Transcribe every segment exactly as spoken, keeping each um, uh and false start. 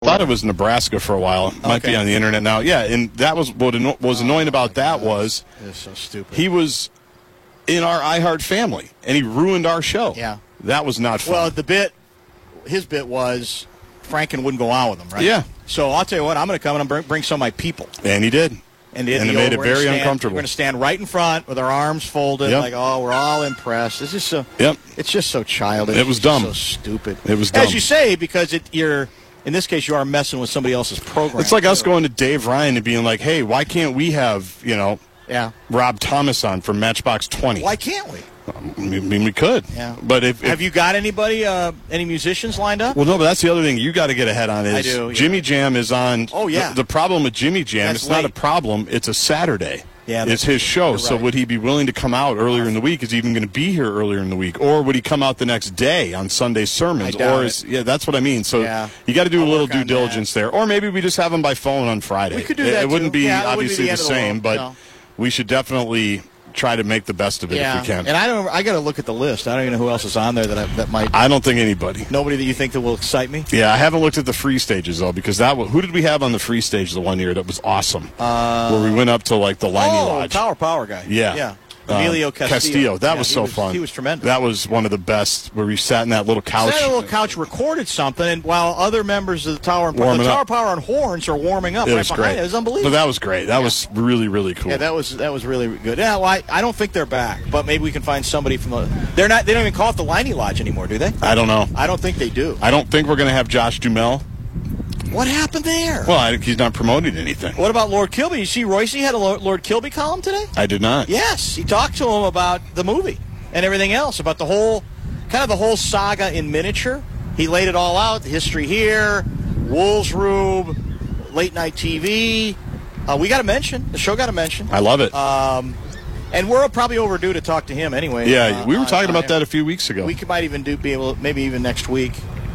thought it was Nebraska for a while. It might Okay. be on the internet now. Yeah, and that was what anno- was annoying Oh, about my that gosh. was It's so stupid. he was in our iHeart family, and he ruined our show. Yeah. That was not fun. Well, the bit, his bit was Franken wouldn't go on with him, right? Yeah. So I'll tell you what, I'm going to come and bring, bring some of my people. and he did. And, And it made it very uncomfortable. We're going to stand right in front with our arms folded, Yep. like, oh, we're all impressed. It's just so. Yep. It's just so childish. It was It's just dumb. So stupid. It was dumb. As you say, because it, you're in this case, you are messing with somebody else's program. It's like us too. going to Dave Ryan and being like, hey, why can't we have, you know, Yeah. Rob Thomas on from Matchbox twenty? Why can't we? I mean, we could. Yeah. But if, if Have you got anybody, uh, any musicians lined up? Well, no, but that's the other thing you got to get ahead on is I do, yeah. Jimmy Jam is on. Oh, yeah. The, the problem with Jimmy Jam, That's it's not a late. problem. It's a Saturday. Yeah, It's that's- his show. you're So right. would he be willing to come out earlier in the week? Is he even going to be here earlier in the week? Or would he come out the next day on Sunday sermons? I doubt or is, yeah, that's what I mean. So Yeah. you got to do I'll a little work due on diligence there. Or maybe we just have him by phone on Friday. We could do it, that, It wouldn't too. be Yeah, it wouldn't be obviously the the, end of the same, world, but no. we should definitely try to make the best of it yeah. if we can. And I don't. I got to look at the list. I don't even know who else is on there that I, that might. I don't think anybody. Nobody that you think that will excite me. Yeah, I haven't looked at the free stages though, because that was, who did we have on the free stage the one year that was awesome? Uh, Where we went up to like the Liney Oh, Lodge. Tower Power guy. Yeah, Yeah. Um, Emilio Castillo. That Yeah, was he so was- fun. he was tremendous. That was one of the best. Where we sat in that little couch. That little couch recorded something, and while other members of the Tower, the Warming Tower up. Power and horns are warming up It right was behind great. it. It was unbelievable. But that was great. That was really really cool. Yeah, that was that was really good. Yeah, well, I, I don't think they're back, but maybe we can find somebody from the. They're not. They don't even call it the Liney Lodge anymore, do they? I don't know. I don't think they do. I don't think we're going to have Josh Duhamel. What happened there? Well, I, he's not promoting anything. What about Lord Kilby? You see, Royce had a Lord, Lord Kilby column today. I did not. Yes, he talked to him about the movie and everything else, about the whole, kind of the whole saga in miniature. He laid it all out, the history here, Wolves Rube, late night T V. Uh, we got to mention, the show got to mention. I love it. Um, and we're probably overdue to talk to him anyway. yeah, uh, we were on- talking on about air. that a few weeks ago. We could, might even do be able, maybe even next week,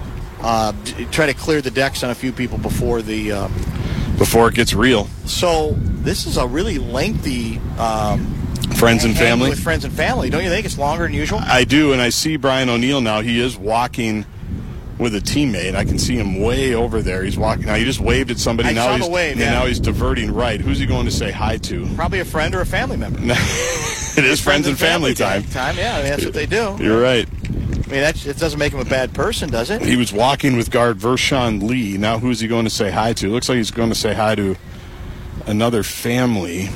uh, d- try to clear the decks on a few people before the. Uh, Before it gets real. so this is a really lengthy. Um, Friends and hang family. with friends and family. Don't you think it's longer than usual? I do, and I see Brian O'Neill now. He is walking with a teammate. I can see him way over there. He's walking now. He just waved at somebody. I now saw he's the wave, and yeah. now he's diverting right. Who's he going to say hi to? Probably a friend or a family member. It is friends and family time. Time, yeah, I mean, that's what they do. You're right. I mean, that it doesn't make him a bad person, does it? He was walking with guard Vershawn Lee. Now who's he going to say hi to? Looks like he's going to say hi to another family.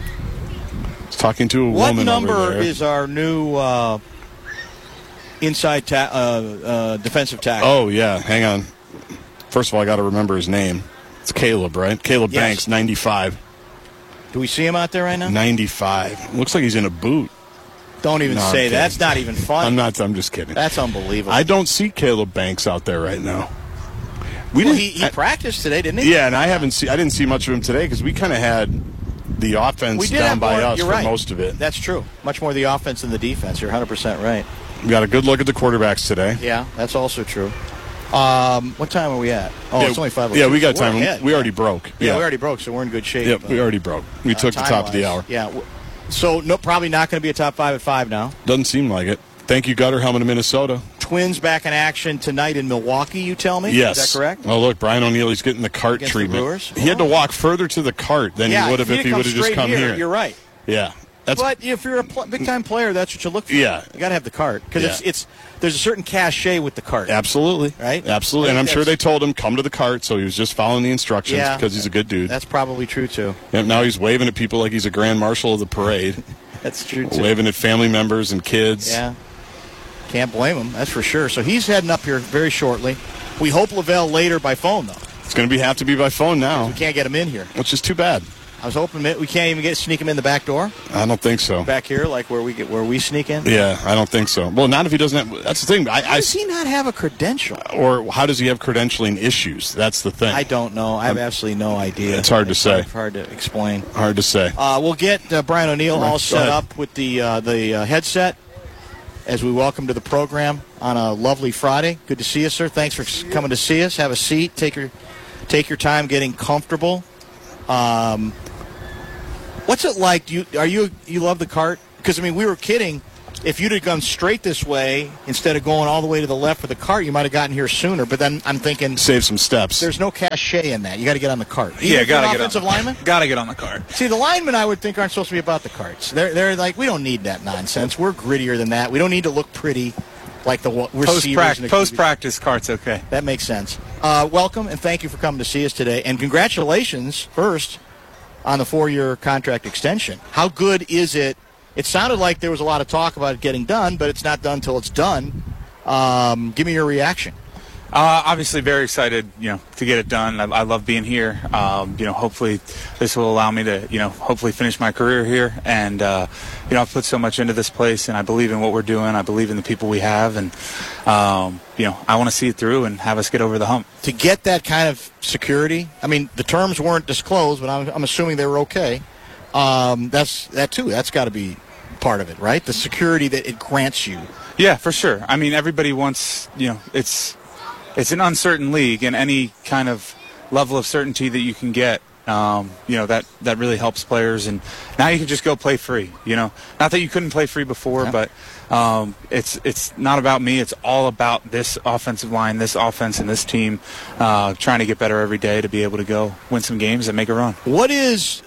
He's talking to a What woman number over there. is our new uh, inside ta- uh, uh, defensive tackle? Oh, yeah. Hang on. First of all, I got to remember his name. It's Caleb, right? Caleb Yes. Banks, ninety-five. Do we see him out there right now? ninety-five. Looks like he's in a boot. Don't even No, I'm say kidding. that. That's not even funny. I'm not. I'm just kidding. That's unbelievable. I don't see Caleb Banks out there right now. We well, didn't. he, he I- practiced today, didn't he? yeah, and I haven't see. I didn't see much of him today because we kind of had the offense We did down have by more, us you're for right. most of it. That's true. Much more the offense than the defense. You're one hundred percent right. We got a good look at the quarterbacks today. Yeah, that's also true. Um, what time are we at? Oh, yeah, it's only five. Yeah, we got so we're time. ahead. We already broke. Yeah, we already broke, so we're in good shape. Yep, we uh, already broke. We uh, took the top of the time-wise. hour. Yeah. w- So no, probably not going to be a top five at five now. Doesn't seem like it. Thank you, Gutter Helmet of Minnesota. Twins back in action tonight in Milwaukee. You tell me. Yes. Is that correct? Oh, look, Brian O'Neill, he's getting the cart Against the treatment. Brewers? He had to walk further to the cart than yeah, he would have if he'd he come would have just straight come here. You're right. Yeah. That's But if you're a pl- big time player, that's what you look for. Yeah. You got to have the cart because it's Yeah. it's there's a certain cachet with the cart. Absolutely. Right? Absolutely. And I I'm think sure they that's- told him, come to the cart, so he was just following the instructions Yeah. because he's a good dude. That's probably true too. And now he's waving at people like he's a grand marshal of the parade, That's true too. waving at family members and kids. Yeah. Can't blame him. That's for sure. So he's heading up here very shortly. We hope Lavelle later by phone though. It's going to be have to be by phone now, We can't get him in here. which is too bad. I was hoping that we can't even get sneak him in the back door I don't think so. back here, like where we get where we sneak in. Yeah, I don't think so. Well, not if he doesn't have. That's the thing. I, How I does he not have a credential? or how does he have credentialing issues? That's the thing. I don't know. I have absolutely no idea. It's hard to say. Hard to explain. Hard to say. Uh, we'll get uh, Brian O'Neill All right, all go set ahead. up with the uh, the uh, headset as we welcome to the program on a lovely Friday. Good to see you, sir. Thanks for s- coming to see us. Have a seat. Take your take your time getting comfortable. Um, what's it like? Do you are you you love the cart? Because I mean, we were kidding if you'd have gone straight this way instead of going all the way to the left with the cart, you might have gotten here sooner. But then I'm thinking, save some steps. There's no cachet in that. You got to get on the cart. Even yeah, if you're got to an get offensive on. lineman. Got to get on the cart. See, the linemen I would think aren't supposed to be about the carts. They're they're like, we don't need that nonsense. We're grittier than that. We don't need to look pretty like the receivers. Post practice, post practice carts, okay. That makes sense. Uh, welcome and thank you for coming to see us today. And congratulations first on the four-year contract extension. How good is it? It sounded like there was a lot of talk about it getting done, but it's not done until it's done. Um, give me your reaction. Uh, obviously, very excited, you know, to get it done. I, I love being here. Um, you know, hopefully, this will allow me to, you know, hopefully finish my career here. And uh, you know, I've put so much into this place, and I believe in what we're doing. I believe in the people we have, and um, you know, I want to see it through and have us get over the hump. To get that kind of security, I mean, the terms weren't disclosed, but I'm, I'm assuming they were okay. Um, that's that too. That's got to be part of it, right? The security that it grants you. Yeah, for sure. I mean, everybody wants, you know, it's. It's an uncertain league, and any kind of level of certainty that you can get, um, you know, that, that really helps players. And now you can just go play free, you know. Not that you couldn't play free before, yeah. but um, it's it's not about me. It's all about this offensive line, this offense, and this team uh, trying to get better every day to be able to go win some games and make a run. What is,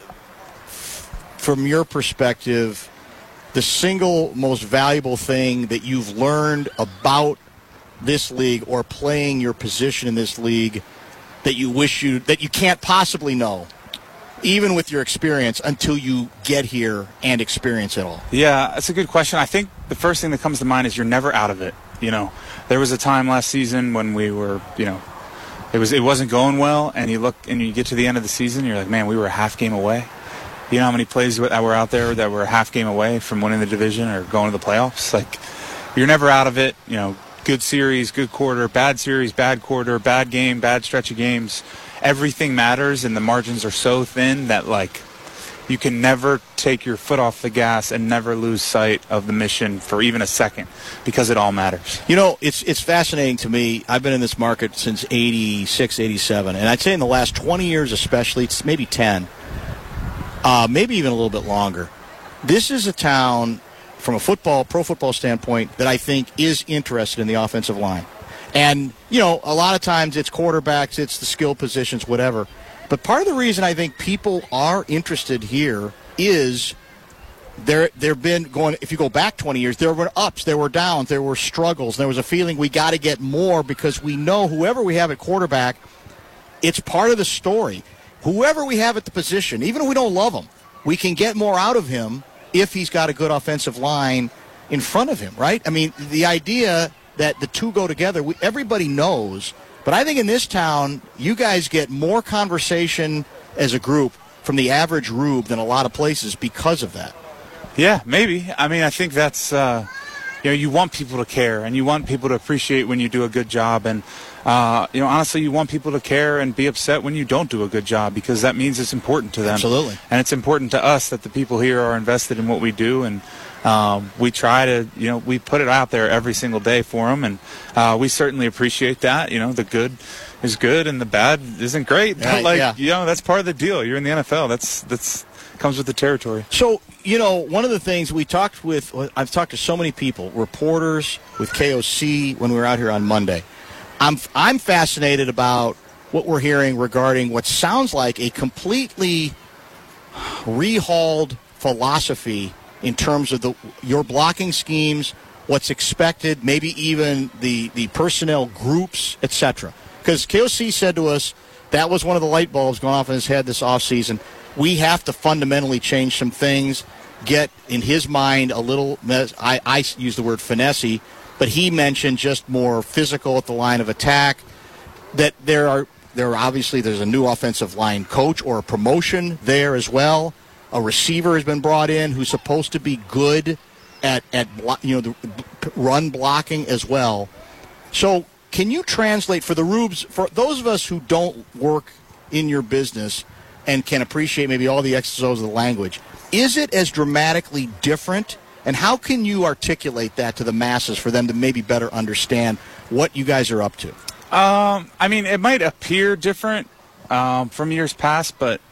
from your perspective, the single most valuable thing that you've learned about this league or playing your position in this league that you wish you that you can't possibly know, even with your experience, until you get here and experience it all? Yeah, that's a good question. I think the first thing that comes to mind is you're never out of it. You know, there was a time last season when we were, you know, it was it wasn't going well, and you look and you get to the end of the season, you're like, man, we were a half game away. You know how many plays that were out there that were a half game away from winning the division or going to the playoffs? Like, you're never out of it. You know. Good series, good quarter, bad series, bad quarter, bad game, bad stretch of games. Everything matters, and the margins are so thin that, like, you can never take your foot off the gas and never lose sight of the mission for even a second, because it all matters. You know, it's it's fascinating to me. I've been in this market since eighty-six, eighty-seven, and I'd say in the last twenty years especially, it's maybe ten, uh, maybe even a little bit longer. This is a town, from a football, pro football standpoint, that I think is interested in the offensive line. And, you know, a lot of times it's quarterbacks, it's the skill positions, whatever. But part of the reason I think people are interested here is there there have been, going, if you go back twenty years, there were ups, there were downs, there were struggles. There was a feeling we got to get more because we know whoever we have at quarterback, it's part of the story. Whoever we have at the position, even if we don't love him, we can get more out of him if he's got a good offensive line in front of him, right? I mean, the idea that the two go together, we, everybody knows. But I think in this town, you guys get more conversation as a group from the average Rube than a lot of places because of that. Yeah, maybe. I mean, I think that's, uh, you know, you want people to care, and you want people to appreciate when you do a good job. And, uh, you know, honestly, you want people to care and be upset when you don't do a good job, because that means it's important to them. Absolutely. And it's important to us that the people here are invested in what we do. And um, we try to, you know, we put it out there every single day for them. And uh, we certainly appreciate that. You know, the good is good and the bad isn't great. Yeah, but, like, yeah. you know, that's part of the deal. You're in the N F L. That's, that's comes with the territory. So, you know, one of the things we talked with, I've talked to so many people, reporters with K O C when we were out here on Monday. I'm I'm fascinated about what we're hearing regarding what sounds like a completely rehauled philosophy in terms of the your blocking schemes, what's expected, maybe even the, the personnel groups, et cetera. Because K O C said to us that was one of the light bulbs going off in his head this offseason. We have to fundamentally change some things, get, in his mind, a little, I, I use the word finessey, but he mentioned just more physical at the line of attack, that there are, there are obviously there's a new offensive line coach or a promotion there as well. A receiver has been brought in who's supposed to be good at, at you know, the run blocking as well. So can you translate for the Rubes, for those of us who don't work in your business and can appreciate maybe all the X's and O's of the language, is it as dramatically different? And how can you articulate that to the masses for them to maybe better understand what you guys are up to? Um, I mean, it might appear different um, from years past, but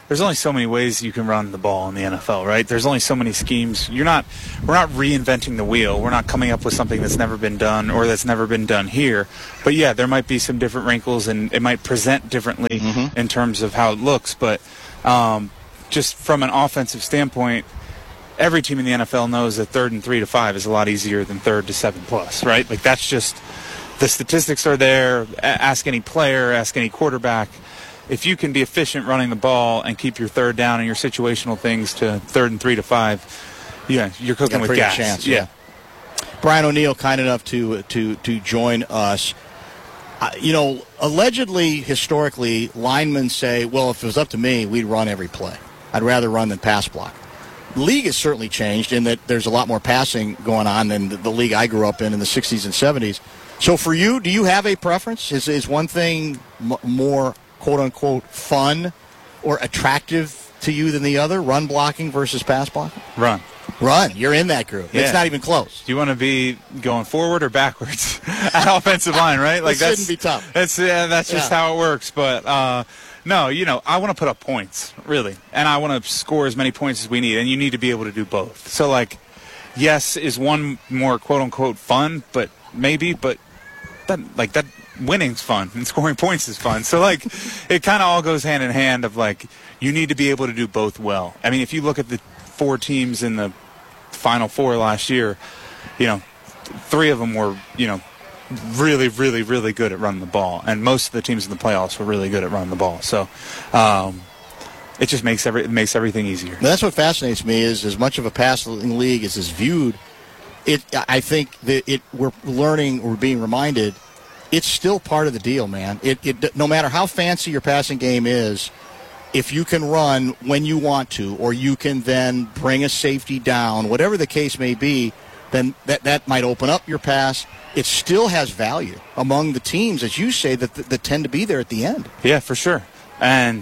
there's only so many ways you can run the ball in the N F L, right? There's only so many schemes. You're not, we're not reinventing the wheel. We're not coming up with something that's never been done or that's never been done here. But yeah, there might be some different wrinkles, and it might present differently mm-hmm. in terms of how it looks. But um, just from an offensive standpoint, every team in the N F L knows that third and three to five is a lot easier than third to seven plus, right? Like that's just, the statistics are there. Ask any player, ask any quarterback. If you can be efficient running the ball and keep your third down and your situational things to third and three to five, yeah, you're cooking with gas. Chance, yeah. yeah. Brian O'Neill, kind enough to to to join us. Uh, you know, allegedly, historically, linemen say, "Well, if it was up to me, we'd run every play. I'd rather run than pass block." The league has certainly changed in that there's a lot more passing going on than the, the league I grew up in in the sixties and seventies. So, for you, do you have a preference? Is is one thing m- more quote-unquote fun or attractive to you than the other, run blocking versus pass blocking? Run. Run. You're in that group. Yeah. It's not even close. Do you want to be going forward or backwards at offensive line, right? Like that shouldn't be tough. That's, yeah, that's just yeah. how it works. But, uh, no, you know, I want to put up points, really. And I want to score as many points as we need. And you need to be able to do both. So, like, yes, is one more quote-unquote fun, but maybe, but that, like that – winning's fun and scoring points is fun. So, like, it kind of all goes hand in hand of, like, you need to be able to do both well. I mean, if you look at the four teams in the Final Four last year, you know, three of them were, you know, really, really, really good at running the ball. And most of the teams in the playoffs were really good at running the ball. So, um, it just makes every it makes everything easier. Now, that's what fascinates me is as much of a passing league as is viewed, it, I think that it we're learning, we're being reminded – it's still part of the deal, man. It, it no matter how fancy your passing game is, if you can run when you want to, or you can then bring a safety down, whatever the case may be, then that, that might open up your pass. It still has value among the teams, as you say, that, that, that tend to be there at the end. Yeah, for sure. And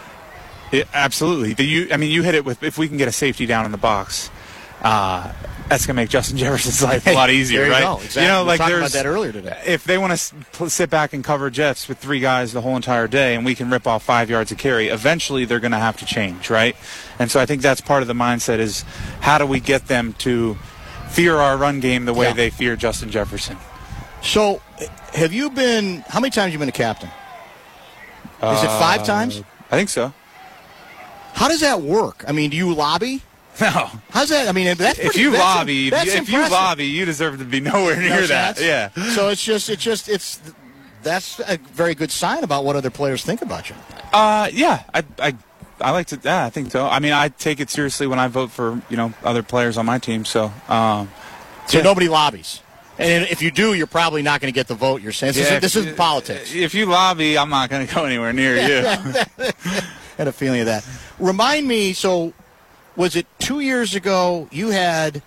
it, absolutely. The, you, I mean, you hit it with, if we can get a safety down in the box, uh, that's going to make Justin Jefferson's life a lot easier, there you right? Go. Exactly. You know, we like talked there's, about that earlier today. If they want to sit back and cover jets with three guys the whole entire day and we can rip off five yards of carry, eventually they're going to have to change, right? And so I think that's part of the mindset is how do we get them to fear our run game the way yeah. they fear Justin Jefferson? So have you been, how many times have you been a captain? Is it five uh, times? I think so. How does that work? I mean, do you lobby? No. How's that? I mean, that's pretty, if you that's lobby, that's if impressive. you lobby, you deserve to be nowhere near no that. chance? Yeah. So it's just, it's just, it's that's a very good sign about what other players think about you. Uh, yeah, I, I, I like to. Yeah, I think so. I mean, I take it seriously when I vote for you know other players on my team. So, um, so yeah. nobody lobbies. And if you do, you're probably not going to get the vote. You're saying this, yeah, is, this if, isn't politics. If you lobby, I'm not going to go anywhere near you. I had a feeling of that. Remind me. So. Was it two years ago you had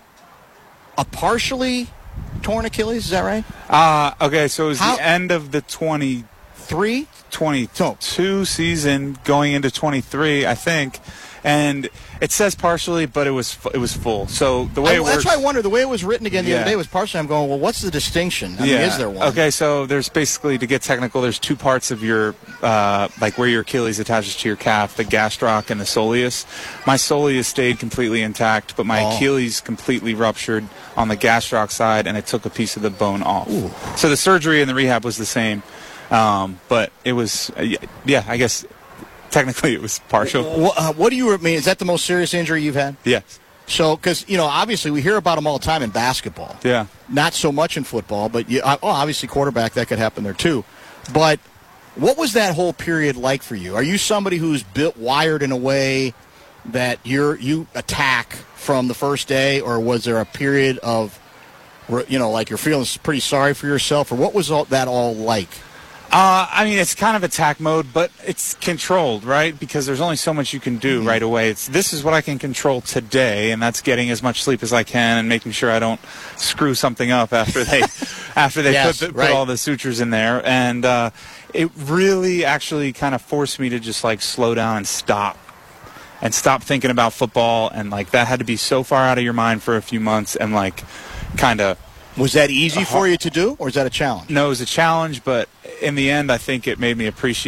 a partially torn Achilles? Is that right? Uh, okay, so it was How? the end of the twenty-three, twenty-two oh. season going into twenty-three, I think. And it says partially, but it was it was full. So the way I, it works. That's why I wonder. The way it was written again the yeah. other day was partially. I'm going, well, what's the distinction? I yeah. mean, is there one? Okay, so there's basically, to get technical, there's two parts of your, uh, like where your Achilles attaches to your calf, the gastroc and the soleus. My soleus stayed completely intact, but my oh. Achilles completely ruptured on the gastroc side, and it took a piece of the bone off. Ooh. So the surgery and the rehab was the same, um, but it was, uh, yeah, I guess. Technically, it was partial. What, uh, what do you mean? Is that the most serious injury you've had? Yes. So, because, you know, obviously we hear about them all the time in basketball. Yeah. Not so much in football, but, you, oh, obviously quarterback, that could happen there too. But what was that whole period like for you? Are you somebody who's built, wired in a way that you're you attack from the first day, or was there a period of, you know, like you're feeling pretty sorry for yourself, or what was all, that all like? Uh, I mean, it's kind of attack mode, but it's controlled, right? Because there's only so much you can do mm-hmm. right away. It's this is what I can control today, and that's getting as much sleep as I can and making sure I don't screw something up after they after they yes, put, the, right. put all the sutures in there. And uh, it really actually kind of forced me to just like slow down and stop. And stop thinking about football, and like that had to be so far out of your mind for a few months, and like kind of. Was that easy for you to do, or is that a challenge? No, it was a challenge, but in the end, I think it made me appreciate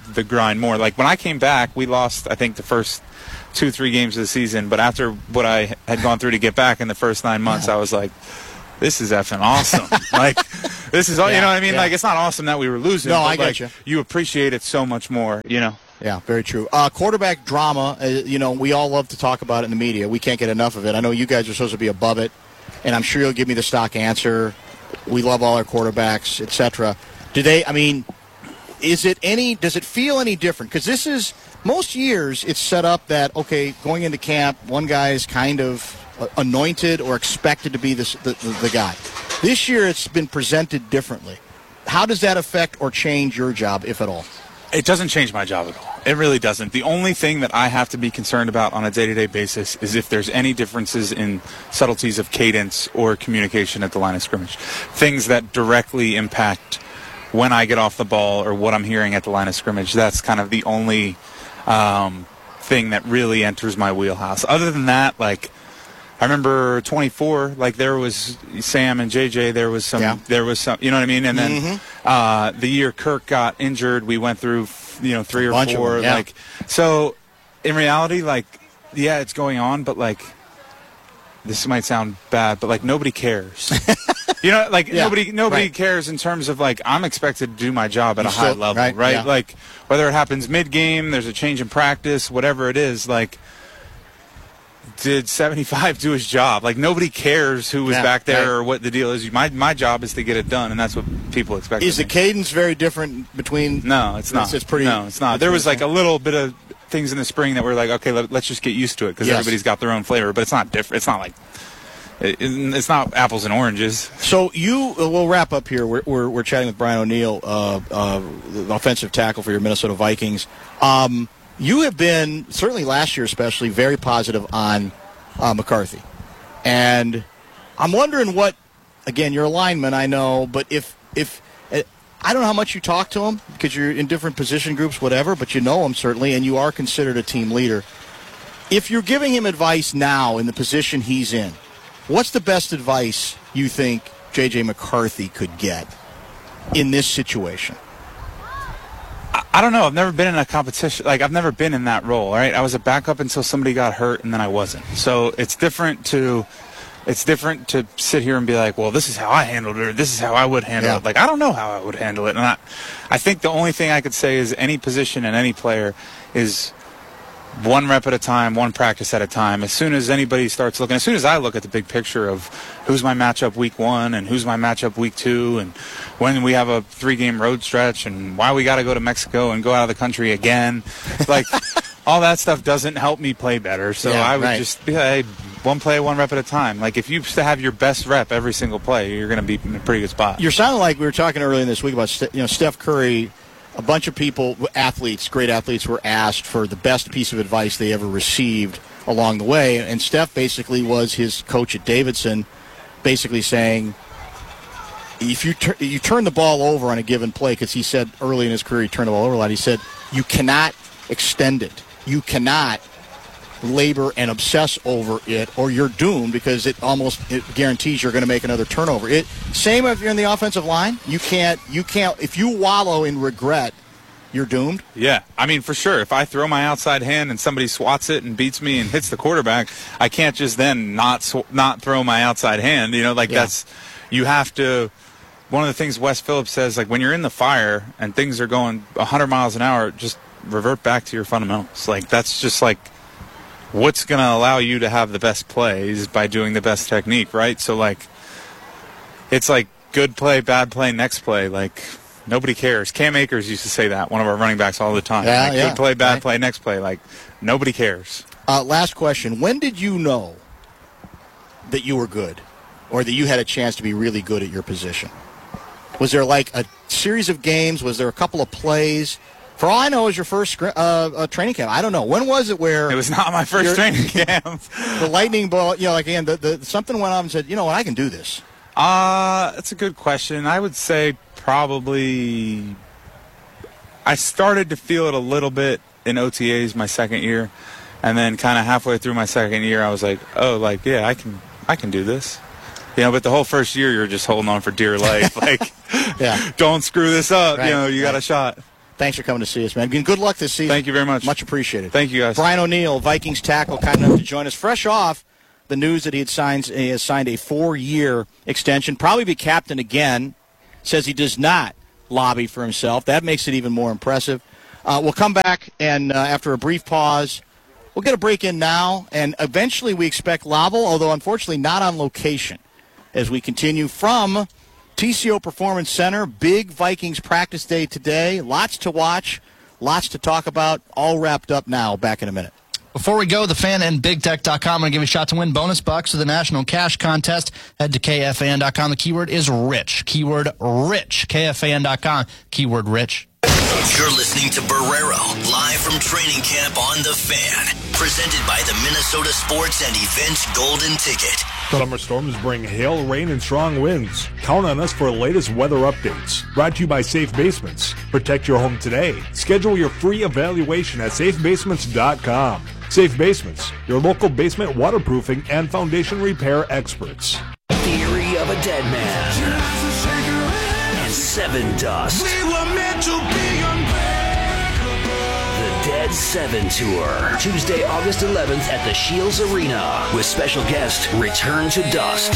the grind more. Like when I came back, we lost, I think, the first two, three games of the season. But after what I had gone through to get back in the first nine months, yeah. I was like, this is effing awesome. Like, this is all, yeah, you know what I mean? Yeah. Like, it's not awesome that we were losing. No, but I get like, you. You appreciate it so much more, you know? Yeah, very true. Uh, quarterback drama, uh, you know, we all love to talk about it in the media. We can't get enough of it. I know you guys are supposed to be above it, and I'm sure you'll give me the stock answer. We love all our quarterbacks, et cetera. Do they, I mean, is it any, does it feel any different? Because this is, most years it's set up that, okay, going into camp, one guy is kind of anointed or expected to be this, the, the, the guy. This year it's been presented differently. How does that affect or change your job, if at all? It doesn't change my job at all. It really doesn't. The only thing that I have to be concerned about on a day-to-day basis is if there's any differences in subtleties of cadence or communication at the line of scrimmage. Things that directly impact when I get off the ball or what I'm hearing at the line of scrimmage. That's kind of the only um, thing that really enters my wheelhouse. Other than that, like, I remember twenty-four, like there was Sam and J J, there was some, yeah. there was some, you know what I mean? And then mm-hmm. uh, the year Kirk got injured, we went through, you know, three or four. Them, yeah. Like, so in reality, like, yeah, it's going on, but like, this might sound bad, but like nobody cares. You know, like yeah. nobody nobody right. cares in terms of like I'm expected to do my job at you a still, high level, right? right? Yeah. Like whether it happens mid-game, there's a change in practice, whatever it is, like, did seventy-five do his job? Like nobody cares who was yeah, back there right. or what the deal is. My my job is to get it done, and that's what people expect. Is the cadence very different between? No, it's not. It's, it's pretty. No, it's not. There was like a little bit of things in the spring that were like, okay, let, let's just get used to it because yes. everybody's got their own flavor, but it's not different. It's not like it, it's not apples and oranges. So you, we'll wrap up here. We're we're, we're chatting with Brian O'Neill, uh, uh, the offensive tackle for your Minnesota Vikings. Um, you have been certainly last year, especially, very positive on. Uh, McCarthy. And I'm wondering what, again, you're a lineman, I know, but if, if uh, I don't know how much you talk to him because you're in different position groups, whatever, but you know him certainly, and you are considered a team leader. If you're giving him advice now in the position he's in, what's the best advice you think J J McCarthy could get in this situation? I don't know. I've never been in a competition. Like, I've never been in that role, right? I was a backup until somebody got hurt, and then I wasn't. So it's different to it's different to sit here and be like, well, this is how I handled it, or this is how I would handle yeah. it. Like, I don't know how I would handle it. And I, I think the only thing I could say is any position and any player is one rep at a time, one practice at a time. As soon as anybody starts looking, as soon as I look at the big picture of who's my matchup week one and who's my matchup week two and when we have a three-game road stretch and why we got to go to Mexico and go out of the country again, like all that stuff doesn't help me play better. So yeah, I would right. just be hey, one play, one rep at a time. Like if you used to have your best rep every single play, you're going to be in a pretty good spot. You're sounding like we were talking earlier this week about you know Steph Curry. A bunch of people, athletes, great athletes, were asked for the best piece of advice they ever received along the way. And Steph basically was his coach at Davidson, basically saying, if you, tur- you turn the ball over on a given play, because he said early in his career he turned the ball over a lot, he said, you cannot extend it. You cannot labor and obsess over it, or you're doomed because it almost it guarantees you're going to make another turnover. It same if you're in the offensive line. You can't. You can't. If you wallow in regret, you're doomed. Yeah, I mean for sure. If I throw my outside hand and somebody swats it and beats me and hits the quarterback, I can't just then not sw- not throw my outside hand. You know, like yeah. that's you have to. One of the things Wes Phillips says, like when you're in the fire and things are going one hundred miles an hour, just revert back to your fundamentals. Like that's just like. What's going to allow you to have the best plays by doing the best technique, right? So, like, it's like good play, bad play, next play. Like, nobody cares. Cam Akers used to say that, one of our running backs all the time. Yeah, like, yeah. Good play, bad right. play, next play. Like, nobody cares. Uh, last question. When did you know that you were good or that you had a chance to be really good at your position? Was there, like, a series of games? Was there a couple of plays? For all I know, it was your first uh, uh, training camp. I don't know. When was it where... It was not my first training camp. The lightning ball, you know, like, again, the, the, something went off and said, you know what, I can do this. Uh, that's a good question. I would say probably... I started to feel it a little bit in O T As my second year. And then kind of halfway through my second year, I was like, oh, like, yeah, I can I can do this. You know, but the whole first year, you're just holding on for dear life. Like, yeah. don't screw this up. Right, you know, you right. got a shot. Thanks for coming to see us, man. And good luck this season. Thank you very much. Much appreciated. Thank you, guys. Brian O'Neill, Vikings tackle, kind enough to join us fresh off the news that he had signed, he has signed a four-year extension, probably be captain again. Says he does not lobby for himself. That makes it even more impressive. Uh, we'll come back, and uh, after a brief pause, we'll get a break in now, and eventually we expect Lavel, although unfortunately not on location, as we continue from T C O Performance Center. Big Vikings practice day today. Lots to watch, lots to talk about, all wrapped up now. Back in a minute. Before we go, the fan and big tech dot com. I'm going to give you a shot to win bonus bucks to the National Cash Contest. Head to K F A N dot com. The keyword is rich. Keyword rich. K F A N dot com. Keyword rich. You're listening to Barrero, live from training camp on The Fan. Presented by the Minnesota Sports and Events Golden Ticket. Summer storms bring hail, rain, and strong winds. Count on us for the latest weather updates. Brought to you by Safe Basements. Protect your home today. Schedule your free evaluation at safe basements dot com. Safe Basements, your local basement waterproofing and foundation repair experts. Theory of a Dead Man and Seven Dust. We were meant to be unbreakable. The Dead Seven Tour, Tuesday, August eleventh at the Shields Arena with special guest Return to Dust.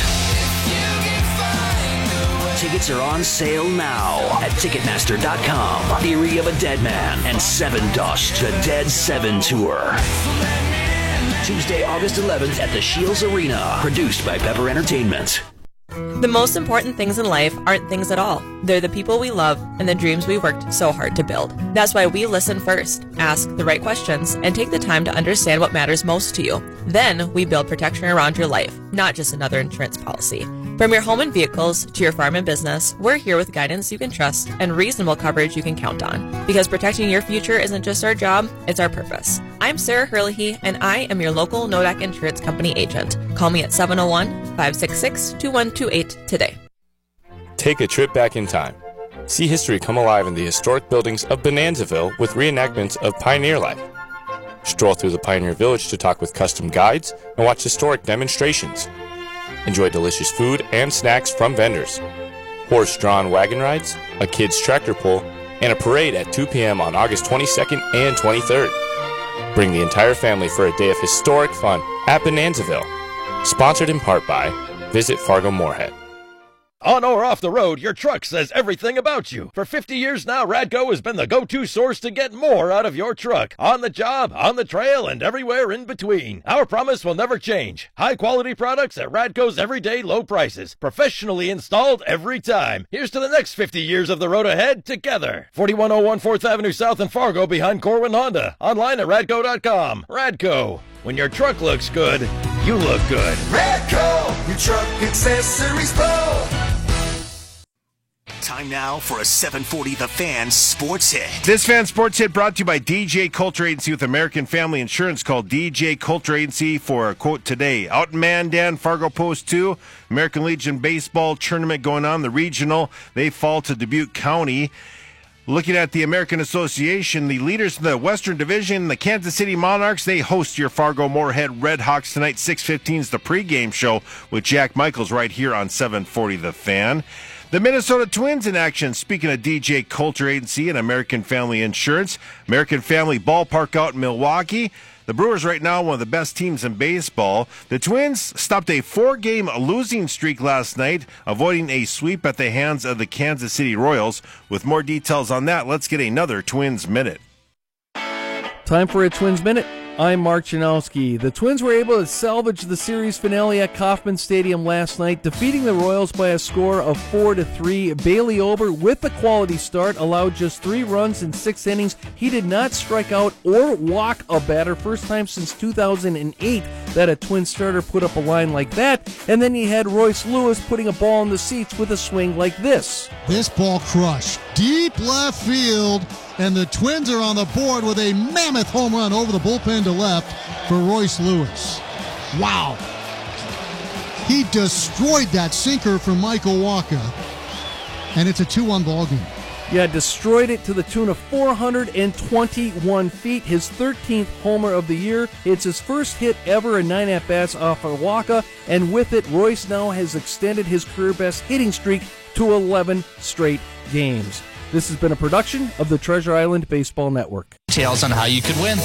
Tickets are on sale now at ticketmaster dot com. Theory of a Dead Man and Seven Dust, the Dead Seven Tour. Tuesday, August eleventh at the Shields Arena. Produced by Pepper Entertainment. The most important things in life aren't things at all. They're the people we love and the dreams we worked so hard to build. That's why we listen first, ask the right questions, and take the time to understand what matters most to you. Then we build protection around your life, not just another insurance policy. From your home and vehicles to your farm and business, we're here with guidance you can trust and reasonable coverage you can count on. Because protecting your future isn't just our job, it's our purpose. I'm Sarah Hurley, and I am your local Nodak Insurance Company agent. Call me at seven oh one, five six six, two one two eight today. Take a trip back in time. See history come alive in the historic buildings of Bonanzaville with reenactments of pioneer life. Stroll through the Pioneer Village to talk with custom guides and watch historic demonstrations. Enjoy delicious food and snacks from vendors. Horse-drawn wagon rides, a kids' tractor pull, and a parade at two p.m. on August twenty-second and twenty-third. Bring the entire family for a day of historic fun at Bonanzaville. Sponsored in part by Visit Fargo Moorhead. On or off the road, your truck says everything about you. For fifty years now, Radco has been the go-to source to get more out of your truck. On the job, on the trail, and everywhere in between. Our promise will never change. High-quality products at Radco's everyday low prices. Professionally installed every time. Here's to the next fifty years of the road ahead together. forty-one oh one fourth Avenue South in Fargo behind Corwin Honda. Online at radco dot com. Radco. When your truck looks good, you look good. Radco, your truck accessories pro. Time now for a seven forty The Fan Sports Hit. This Fan Sports Hit brought to you by D J Coulter Agency with American Family Insurance. Call D J Coulter Agency for a quote today. Out in Mandan, Fargo Post two, American Legion Baseball Tournament going on. The regional, they fall to Dubuque County. Looking at the American Association, the leaders in the Western Division, the Kansas City Monarchs, they host your Fargo Moorhead Redhawks tonight. six fifteen is the pregame show with Jack Michaels right here on seven forty The Fan. The Minnesota Twins in action. Speaking of D J Coulter Agency and American Family Insurance, American Family Ballpark out in Milwaukee. The Brewers right now one of the best teams in baseball. The Twins stopped a four-game losing streak last night, avoiding a sweep at the hands of the Kansas City Royals. With more details on that, let's get another Twins Minute. Time for a Twins Minute. I'm Mark Janowski. The Twins were able to salvage the series finale at Kauffman Stadium last night, defeating the Royals by a score of four to three. Bailey Ober, with a quality start, allowed just three runs in six innings. He did not strike out or walk a batter. First time since two thousand eight that a Twins starter put up a line like that. And then you had Royce Lewis putting a ball in the seats with a swing like this. This ball crushed deep left field, and the Twins are on the board with a mammoth home run over the bullpen to left for Royce Lewis. Wow. He destroyed that sinker from Michael Wacha, and it's a two one ball game. Yeah, destroyed it to the tune of four hundred twenty-one feet, his thirteenth homer of the year. It's his first hit ever in nine at-bats off of Wacha, and with it, Royce now has extended his career best hitting streak to eleven straight games. This has been a production of the Treasure Island Baseball Network. Details on how you could win.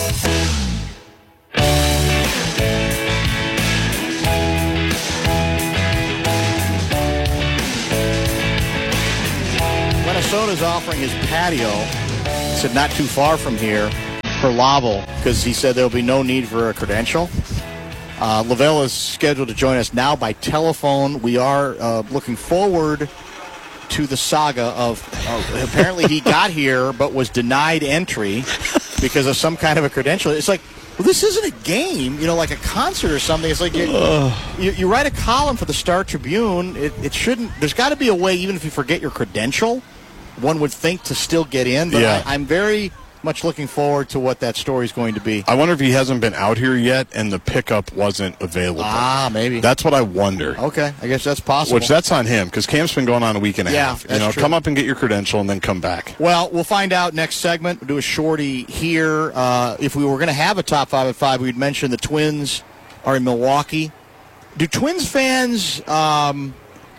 Minnesota's offering his patio, he said not too far from here, for Laval, because he said there will be no need for a credential. Uh, Lavelle is scheduled to join us now by telephone. We are uh, looking forward to the saga of uh, apparently he got here but was denied entry because of some kind of a credential. It's like, well, this isn't a game, you know, like a concert or something. It's like you, you, you write a column for the Star Tribune. It, it shouldn't. There's got to be a way, even if you forget your credential, one would think to still get in. But Yeah. I, I'm very much looking forward to what that story is going to be. I wonder if he hasn't been out here yet and the pickup wasn't available. Ah, maybe. That's what I wonder. Okay, I guess that's possible. Which that's on him because camp's been going on a week and a Yeah, half. You that's know, true. come up and get your credential and then come back. Well, we'll find out next segment. We'll do a shorty here. Uh, if we were going to have a top five at five, we'd mention the Twins are in Milwaukee. Do Twins fans, um,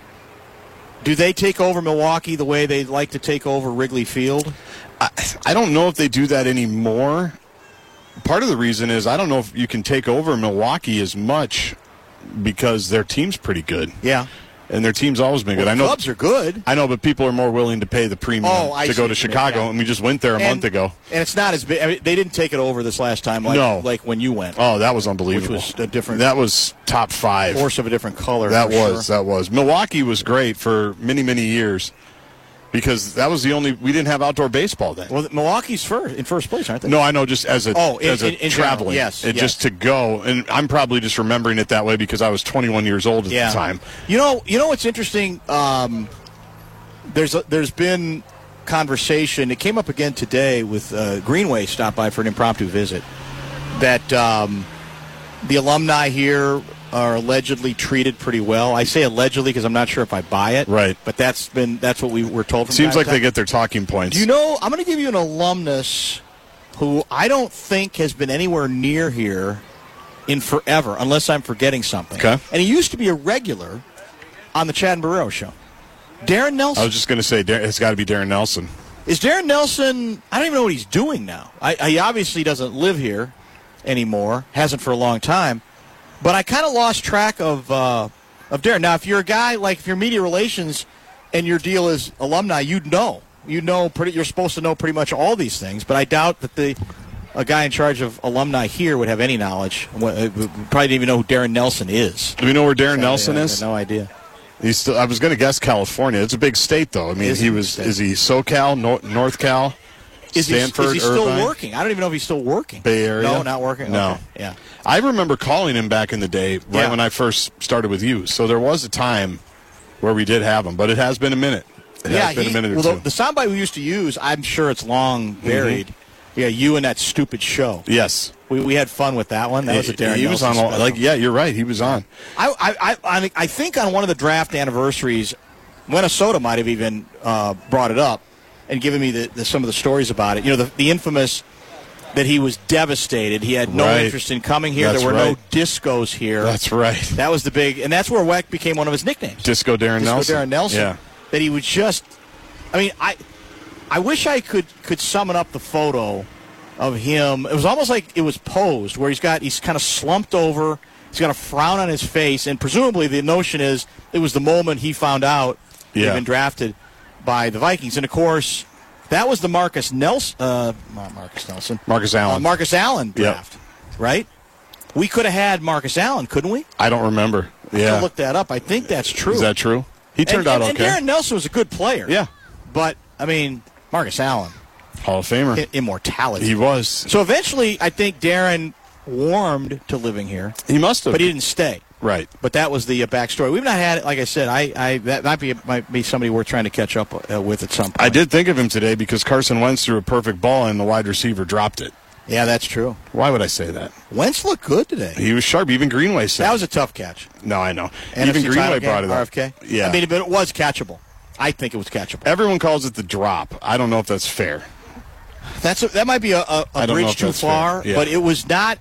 do they take over Milwaukee the way they like to take over Wrigley Field? I, I don't know if they do that anymore. Part of the reason is I don't know if you can take over Milwaukee as much because their team's pretty good. Yeah. And their team's always been Well, good. the I know clubs are good. I know, but people are more willing to pay the premium Oh, I to see go what to you mean, Chicago, yeah. and we just went there a And- month ago. And it's not as big. I mean, they didn't take it over this last time like, No. like when you went. Oh, that was unbelievable. Which was a different That was top five. horse of a different color. That for was sure. that was. Milwaukee was great for many many years because that was the only we didn't have outdoor baseball then. Well, Milwaukee's first in first place, aren't they? No, I know. Just as a Oh, in- as a in- in general, traveling, yes, and yes. just to go, and I'm probably just remembering it that way because I was twenty-one years old at Yeah. the time. You know, you know what's interesting? Um, there's a, there's been conversation. It came up again today with uh, Greenway stopped by for an impromptu visit. That um, the alumni here are allegedly treated pretty well. I say allegedly because I'm not sure if I buy it. Right. But that's been that's what we were told. From Seems time like to they time. get their talking points. Do you know? I'm going to give you an alumnus who I don't think has been anywhere near here in forever, unless I'm forgetting something. Okay. And he used to be a regular on the Chad and Barrero show. Darren Nelson. I was just going to say Dar- it's got to be Darren Nelson. Is Darren Nelson, I don't even know what he's doing now. I, he obviously doesn't live here anymore, hasn't for a long time. But I kind of lost track of uh, of Darren. Now, if you're a guy, like if you're media relations and your deal is alumni, you'd know. You know, pretty, you're supposed to know pretty much all these things. But I doubt that the a guy in charge of alumni here would have any knowledge. Probably didn't even know who Darren Nelson is. Do we know where Darren So, Nelson yeah, I is? got no idea. He's still, I was going to guess California. It's a big state, though. I mean, It is a he big was. state. Is he SoCal, Nor- North Cal, Is he, Stanford, is he still Irvine? working? I don't even know if he's still working. Bay Area? No, not working? No. Okay. Yeah. I remember calling him back in the day, right Yeah. when I first started with you. So there was a time where we did have him, but it has been a minute. It yeah, has been he- a minute or well, two. the, the soundbite we used to use, I'm sure it's long buried. Yeah, you and that stupid show. Yes. We, we had fun with that one. That was a Darren He was Nelson on. all- special. Like, yeah, you're right. He was on. I, I, I, I think on one of the draft anniversaries, Minnesota might have even uh, brought it up and given me the, the, some of the stories about it. You know, the, the infamous that he was devastated. He had no Right. interest in coming here. That's there were right. no discos here. That's right. That was the big, and that's where Weck became one of his nicknames. Disco Darren Disco Nelson. Darren Nelson. Yeah. That he was just, I mean, I, I wish I could could summon up the photo of him. It was almost like it was posed, where he's got he's kind of slumped over. He's got a frown on his face, and presumably the notion is it was the moment he found out he'd Yeah. been drafted by the Vikings, and of course that was the Marcus Nelson, uh, not Marcus Nelson, Marcus Allen. uh, Marcus Allen Yep. draft, right? We could have had Marcus Allen, couldn't we? I don't remember. I Yeah. could look that up. I think that's true. Is that true? He turned and, out and, okay. And Darren Nelson was a good player. Yeah. But, I mean, Marcus Allen, Hall of Famer. I- immortality. He was. So eventually, I think Darren warmed to living here, He must have. but he didn't stay. Right. But that was the uh, backstory. We've not had it, like I said, I, I that might be might be somebody we're trying to catch up uh, with at some point. I did think of him today because Carson Wentz threw a perfect ball and the wide receiver dropped it. Yeah, that's true. Why would I say that? Wentz looked good today. He was sharp. Even Greenway said. That was a tough catch. No, I know. N F C Even title Greenway game, brought it up. R F K? Yeah. I mean, but it was catchable. I think it was catchable. Everyone calls it the drop. I don't know if that's fair. That's a, that might be a, a, I a don't know bridge if too that's fair. far, Yeah. but it was not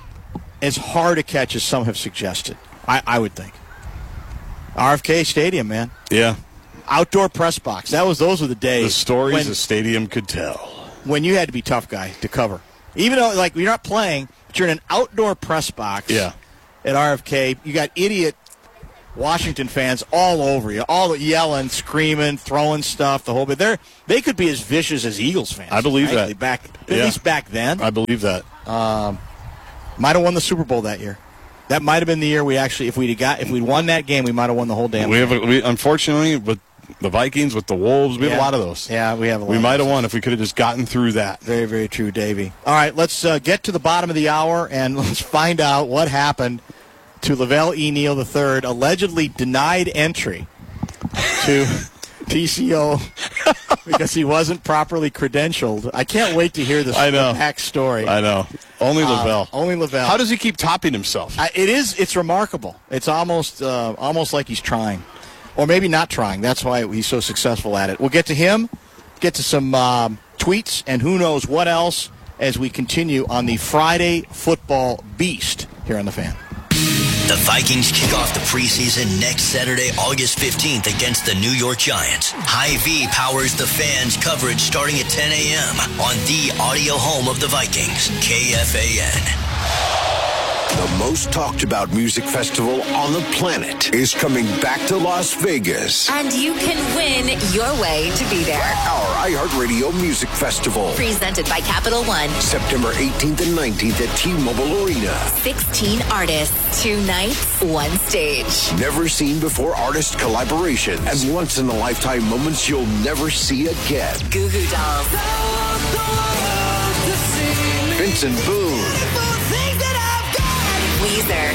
as hard a catch as some have suggested. I, I would think. R F K Stadium, man. Yeah. Outdoor press box. That was those were the days. The stories when, the stadium could tell. When you had to be tough guy to cover. Even though, like, you're not playing, but you're in an outdoor press box yeah. at R F K. You got idiot Washington fans all over you, all yelling, screaming, throwing stuff, the whole bit. They're, they could be as vicious as Eagles fans. I believe frankly, that. Back, at yeah. least back then. I believe that. Um, might have won the Super Bowl that year. That might have been the year we actually, if we'd got, if we'd won that game, we might have won the whole damn we game. have, a, we Unfortunately, with the Vikings, with the Wolves, we yeah. have a lot of those. Yeah, we have a lot We of might those. have won if we could have just gotten through that. Very, very true, Davey. All right, let's uh, get to the bottom of the hour, and let's find out what happened to Lavelle E. Neal the third, allegedly denied entry to T C O because he wasn't properly credentialed. I can't wait to hear this I know. back story. I know. Only Uh, Lavelle. only Lavelle. How does he keep topping himself? I, it is. It's remarkable. It's almost, uh, almost like he's trying, or maybe not trying. That's why he's so successful at it. We'll get to him, get to some um, tweets, and who knows what else as we continue on the Friday Football Beast here on the Fan. The Vikings kick off the preseason next Saturday, August fifteenth against the New York Giants. Hy-Vee powers the Fans coverage starting at ten a.m. on the audio home of the Vikings, K F A N. The most talked about music festival on the planet is coming back to Las Vegas. And you can win your way to be there. Our iHeartRadio Music Festival. Presented by Capital One. September eighteenth and nineteenth at T-Mobile Arena. sixteen artists, two nights, one stage. Never seen before artist collaborations and once-in-a-lifetime moments you'll never see again. Goo Goo Dolls. Vincent Boone. Weezer.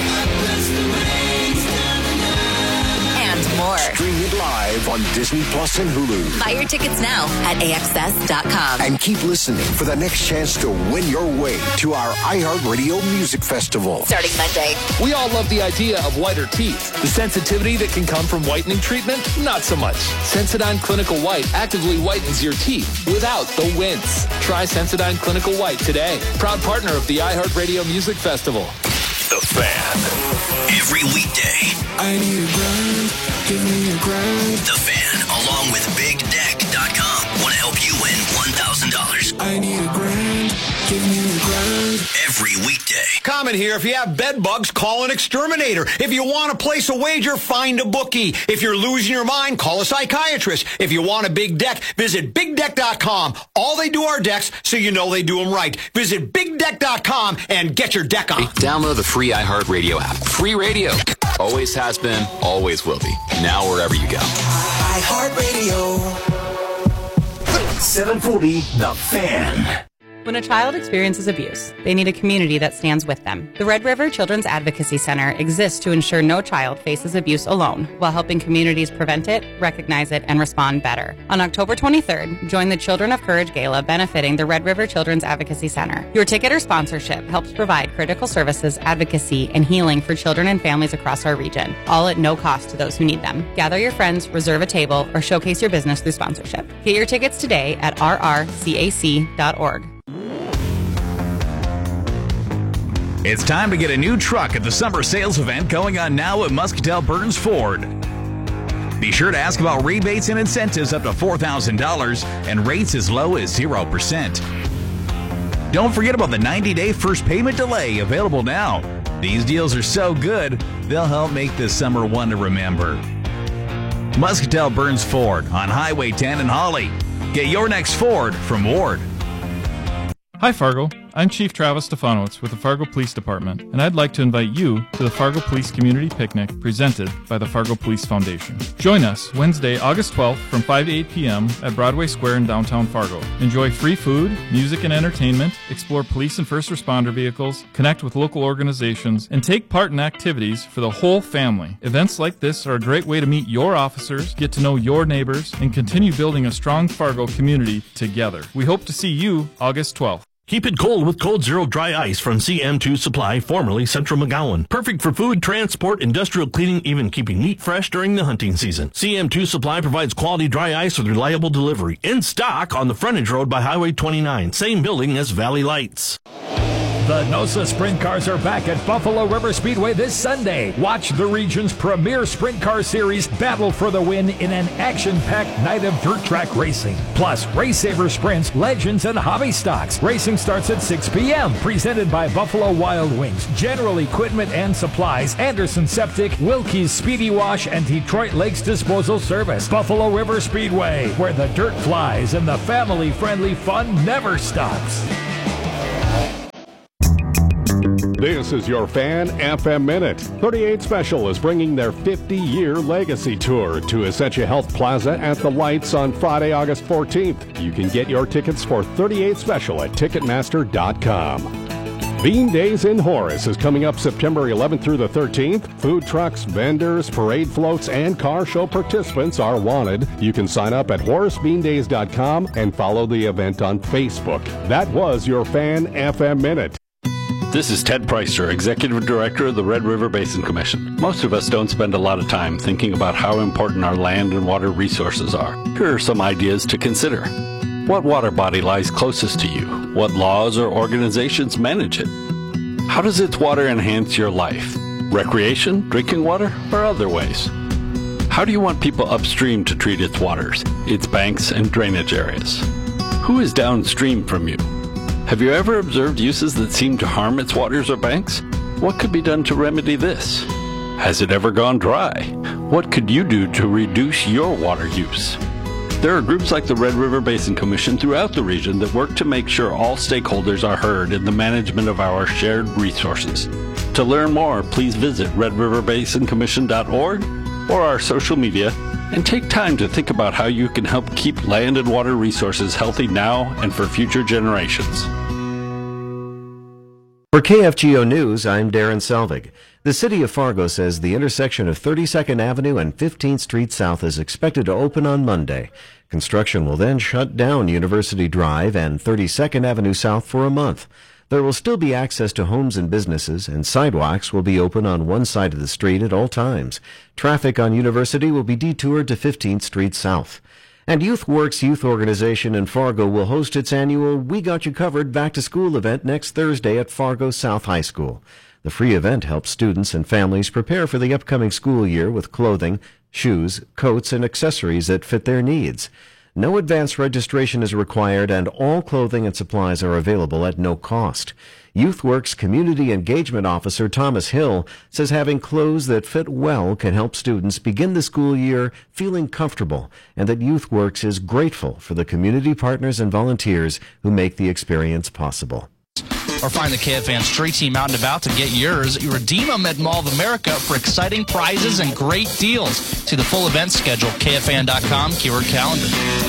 And more. Stream it live on Disney Plus and Hulu. Buy your tickets now at A X S dot com. And keep listening for the next chance to win your way to our iHeartRadio Music Festival. Starting Monday. We all love the idea of whiter teeth. The sensitivity that can come from whitening treatment, not so much. Sensodyne Clinical White actively whitens your teeth without the wince. Try Sensodyne Clinical White today. Proud partner of the iHeartRadio Music Festival. The Fan. Every weekday. I need a grind. Give me a grind. The Fan, along with Big Deck dot com, want to help you win one thousand dollars. I need a grind. Give me a grind. Every weekday. Comment here. If you have bed bugs, call an exterminator. If you want to place a wager, find a bookie. If you're losing your mind, call a psychiatrist. If you want a big deck, visit Big Deck dot com. All they do are decks, so you know they do them right. Visit Big Deck dot com and get your deck on. Download the free iHeartRadio app. Free radio. Always has been, always will be. Now wherever you go. iHeartRadio. seven forty, The Fan. When a child experiences abuse, they need a community that stands with them. The Red River Children's Advocacy Center exists to ensure no child faces abuse alone, while helping communities prevent it, recognize it, and respond better. On October twenty-third, join the Children of Courage Gala benefiting the Red River Children's Advocacy Center. Your ticket or sponsorship helps provide critical services, advocacy, and healing for children and families across our region, all at no cost to those who need them. Gather your friends, reserve a table, or showcase your business through sponsorship. Get your tickets today at r r c a c dot org. It's time to get a new truck at the summer sales event going on now at Muscatel Burns Ford. Be sure to ask about rebates and incentives up to four thousand dollars and rates as low as zero percent. Don't forget about the ninety-day first payment delay available now. These deals are so good, they'll help make this summer one to remember. Muscatel Burns Ford on Highway ten in Holly. Get your next Ford from Ward. Hi Fargo, I'm Chief Travis Stefanowitz with the Fargo Police Department, and I'd like to invite you to the Fargo Police Community Picnic presented by the Fargo Police Foundation. Join us Wednesday, August twelfth from five to eight p.m. at Broadway Square in downtown Fargo. Enjoy free food, music and entertainment, explore police and first responder vehicles, connect with local organizations, and take part in activities for the whole family. Events like this are a great way to meet your officers, get to know your neighbors, and continue building a strong Fargo community together. We hope to see you August twelfth. Keep it cold with Cold Zero Dry Ice from C M two Supply, formerly Central McGowan. Perfect for food, transport, industrial cleaning, even keeping meat fresh during the hunting season. C M two Supply provides quality dry ice with reliable delivery. In stock on the frontage road by Highway twenty-nine. Same building as Valley Lights. The NOSA Sprint Cars are back at Buffalo River Speedway this Sunday. Watch the region's premier sprint car series battle for the win in an action-packed night of dirt track racing. Plus, Race Saver Sprints, Legends, and Hobby Stocks. Racing starts at six p.m. Presented by Buffalo Wild Wings, General Equipment and Supplies, Anderson Septic, Wilkie's Speedy Wash, and Detroit Lakes Disposal Service. Buffalo River Speedway, where the dirt flies and the family-friendly fun never stops. This is your Fan F M Minute. thirty-eight Special is bringing their fifty-year legacy tour to Essentia Health Plaza at the Lights on Friday, August fourteenth. You can get your tickets for thirty-eight Special at Ticketmaster dot com. Bean Days in Horace is coming up September eleventh through the thirteenth. Food trucks, vendors, parade floats, and car show participants are wanted. You can sign up at Horace Bean Days dot com and follow the event on Facebook. That was your Fan F M Minute. This is Ted Preister, Executive Director of the Red River Basin Commission. Most of us don't spend a lot of time thinking about how important our land and water resources are. Here are some ideas to consider. What water body lies closest to you? What laws or organizations manage it? How does its water enhance your life? Recreation, drinking water, or other ways? How do you want people upstream to treat its waters, its banks, and drainage areas? Who is downstream from you? Have you ever observed uses that seem to harm its waters or banks? What could be done to remedy this? Has it ever gone dry? What could you do to reduce your water use? There are groups like the Red River Basin Commission throughout the region that work to make sure all stakeholders are heard in the management of our shared resources. To learn more, please visit red river basin commission dot org or our social media and take time to think about how you can help keep land and water resources healthy now and for future generations. For K F G O News, I'm Darren Selvig. The city of Fargo says the intersection of thirty-second Avenue and fifteenth Street South is expected to open on Monday. Construction will then shut down University Drive and thirty-second Avenue South for a month. There will still be access to homes and businesses, and sidewalks will be open on one side of the street at all times. Traffic on University will be detoured to fifteenth Street South. And YouthWorks Youth Organization in Fargo will host its annual We Got You Covered Back to School event next Thursday at Fargo South High School. The free event helps students and families prepare for the upcoming school year with clothing, shoes, coats, and accessories that fit their needs. No advance registration is required, and all clothing and supplies are available at no cost. YouthWorks Community Engagement Officer Thomas Hill says having clothes that fit well can help students begin the school year feeling comfortable, and that YouthWorks is grateful for the community partners and volunteers who make the experience possible. Or find the K F A N Street Team out and about to get yours. You redeem them at Mall of America for exciting prizes and great deals. See the full event schedule, K F A N dot com, keyword calendar.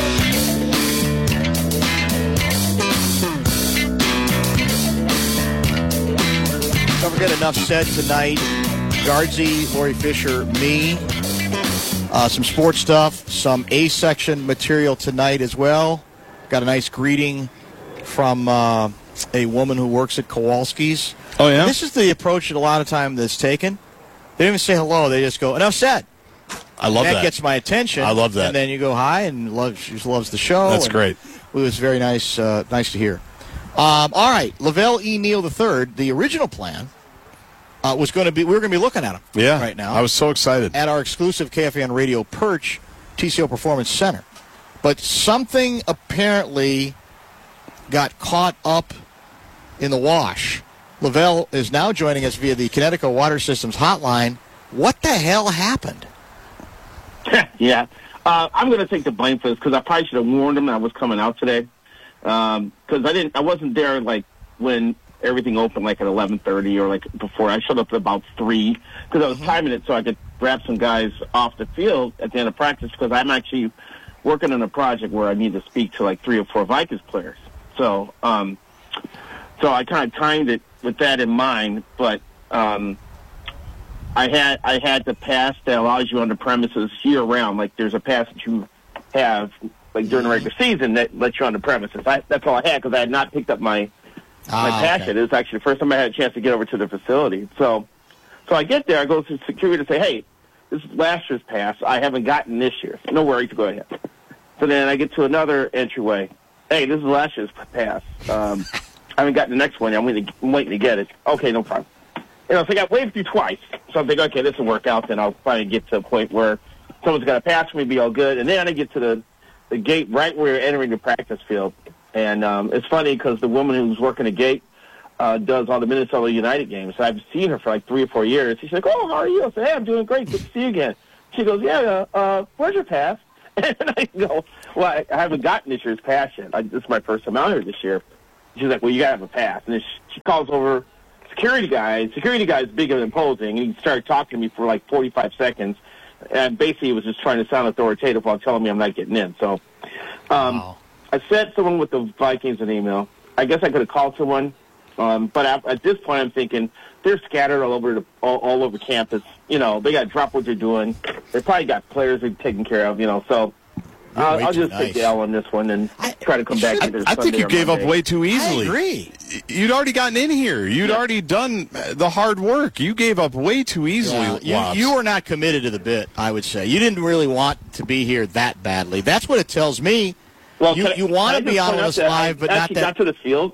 Don't forget, enough said tonight. Guardsy, Lori Fisher, me. Uh, some sports stuff, some A-section material tonight as well. Got a nice greeting from uh, a woman who works at Kowalski's. Oh, yeah? This is the approach that a lot of time that's taken. They don't even say hello. They just go, enough said. I love that. that. That gets my attention. I love that. And then you go hi, and love, she loves the show. That's and great. It was very nice uh, nice to hear. Um, all right, Lavelle E. Neal the third, the original plan uh, was going to be, we were going to be looking at him Yeah, right now. I was so excited. At our exclusive K F A N Radio Perch T C O Performance Center. But something apparently got caught up in the wash. Lavelle is now joining us via the Connecticut Water Systems hotline. What the hell happened? yeah, uh, I'm going to take the blame for this because I probably should have warned him I was coming out today. Because um, I didn't, I wasn't there like when everything opened, like at eleven thirty or like before. I showed up at about three because I was timing it so I could grab some guys off the field at the end of practice because I'm actually working on a project where I need to speak to like three or four Vikings players. So, um, so I kind of timed it with that in mind, but um, I had I had the pass that allows you on the premises year round. Like there's a pass that you have like during the regular season that lets you on the premises. I, that's all I had because I had not picked up my ah, my pass okay. yet. It was actually the first time I had a chance to get over to the facility. So, so I get there. I go to security to say, "Hey, this is last year's pass. I haven't gotten this year. No worries. Go ahead." So then I get to another entryway. Hey, this is last year's pass. Um, I haven't gotten the next one. I'm waiting, to, I'm waiting to get it. Okay, no problem. You know, so I got waved through twice. So I'm thinking, okay, this will work out. Then I'll finally get to a point where someone's got to pass me, be all good. And then I get to the, the gate right where you're entering the practice field. And um, it's funny because the woman who's working the gate uh, does all the Minnesota United games. So I've seen her for like three or four years. She's like, oh, how are you? I say, hey, I'm doing great. Good to see you again. She goes, yeah, uh, uh, where's your pass? And I go, well, I, I haven't gotten this year's pass yet. I, this is my first time out here this year. She's like, well, you got to have a pass. And then she, she calls over security guy. Security guy is big and imposing, and he started talking to me for like forty-five seconds. And basically he was just trying to sound authoritative while telling me I'm not getting in. So um, wow. I sent someone with the Vikings an email. I guess I could have called someone. Um, but at, at this point, I'm thinking they're scattered all over the, all, all over campus. You know, they got to drop what they're doing. They probably got players they're taking care of. You know, so I'll, I'll just nice. take the L on this one and I, try to come back. I, either I Sunday think you gave Monday. up way too easily. I agree. You'd already gotten in here. You'd yeah. already done the hard work. You gave up way too easily. Yeah, you, you were not committed to the bit, I would say. You didn't really want to be here that badly. That's what it tells me. Well, you, I, you want to be on us live, I but not actually that. got to the field.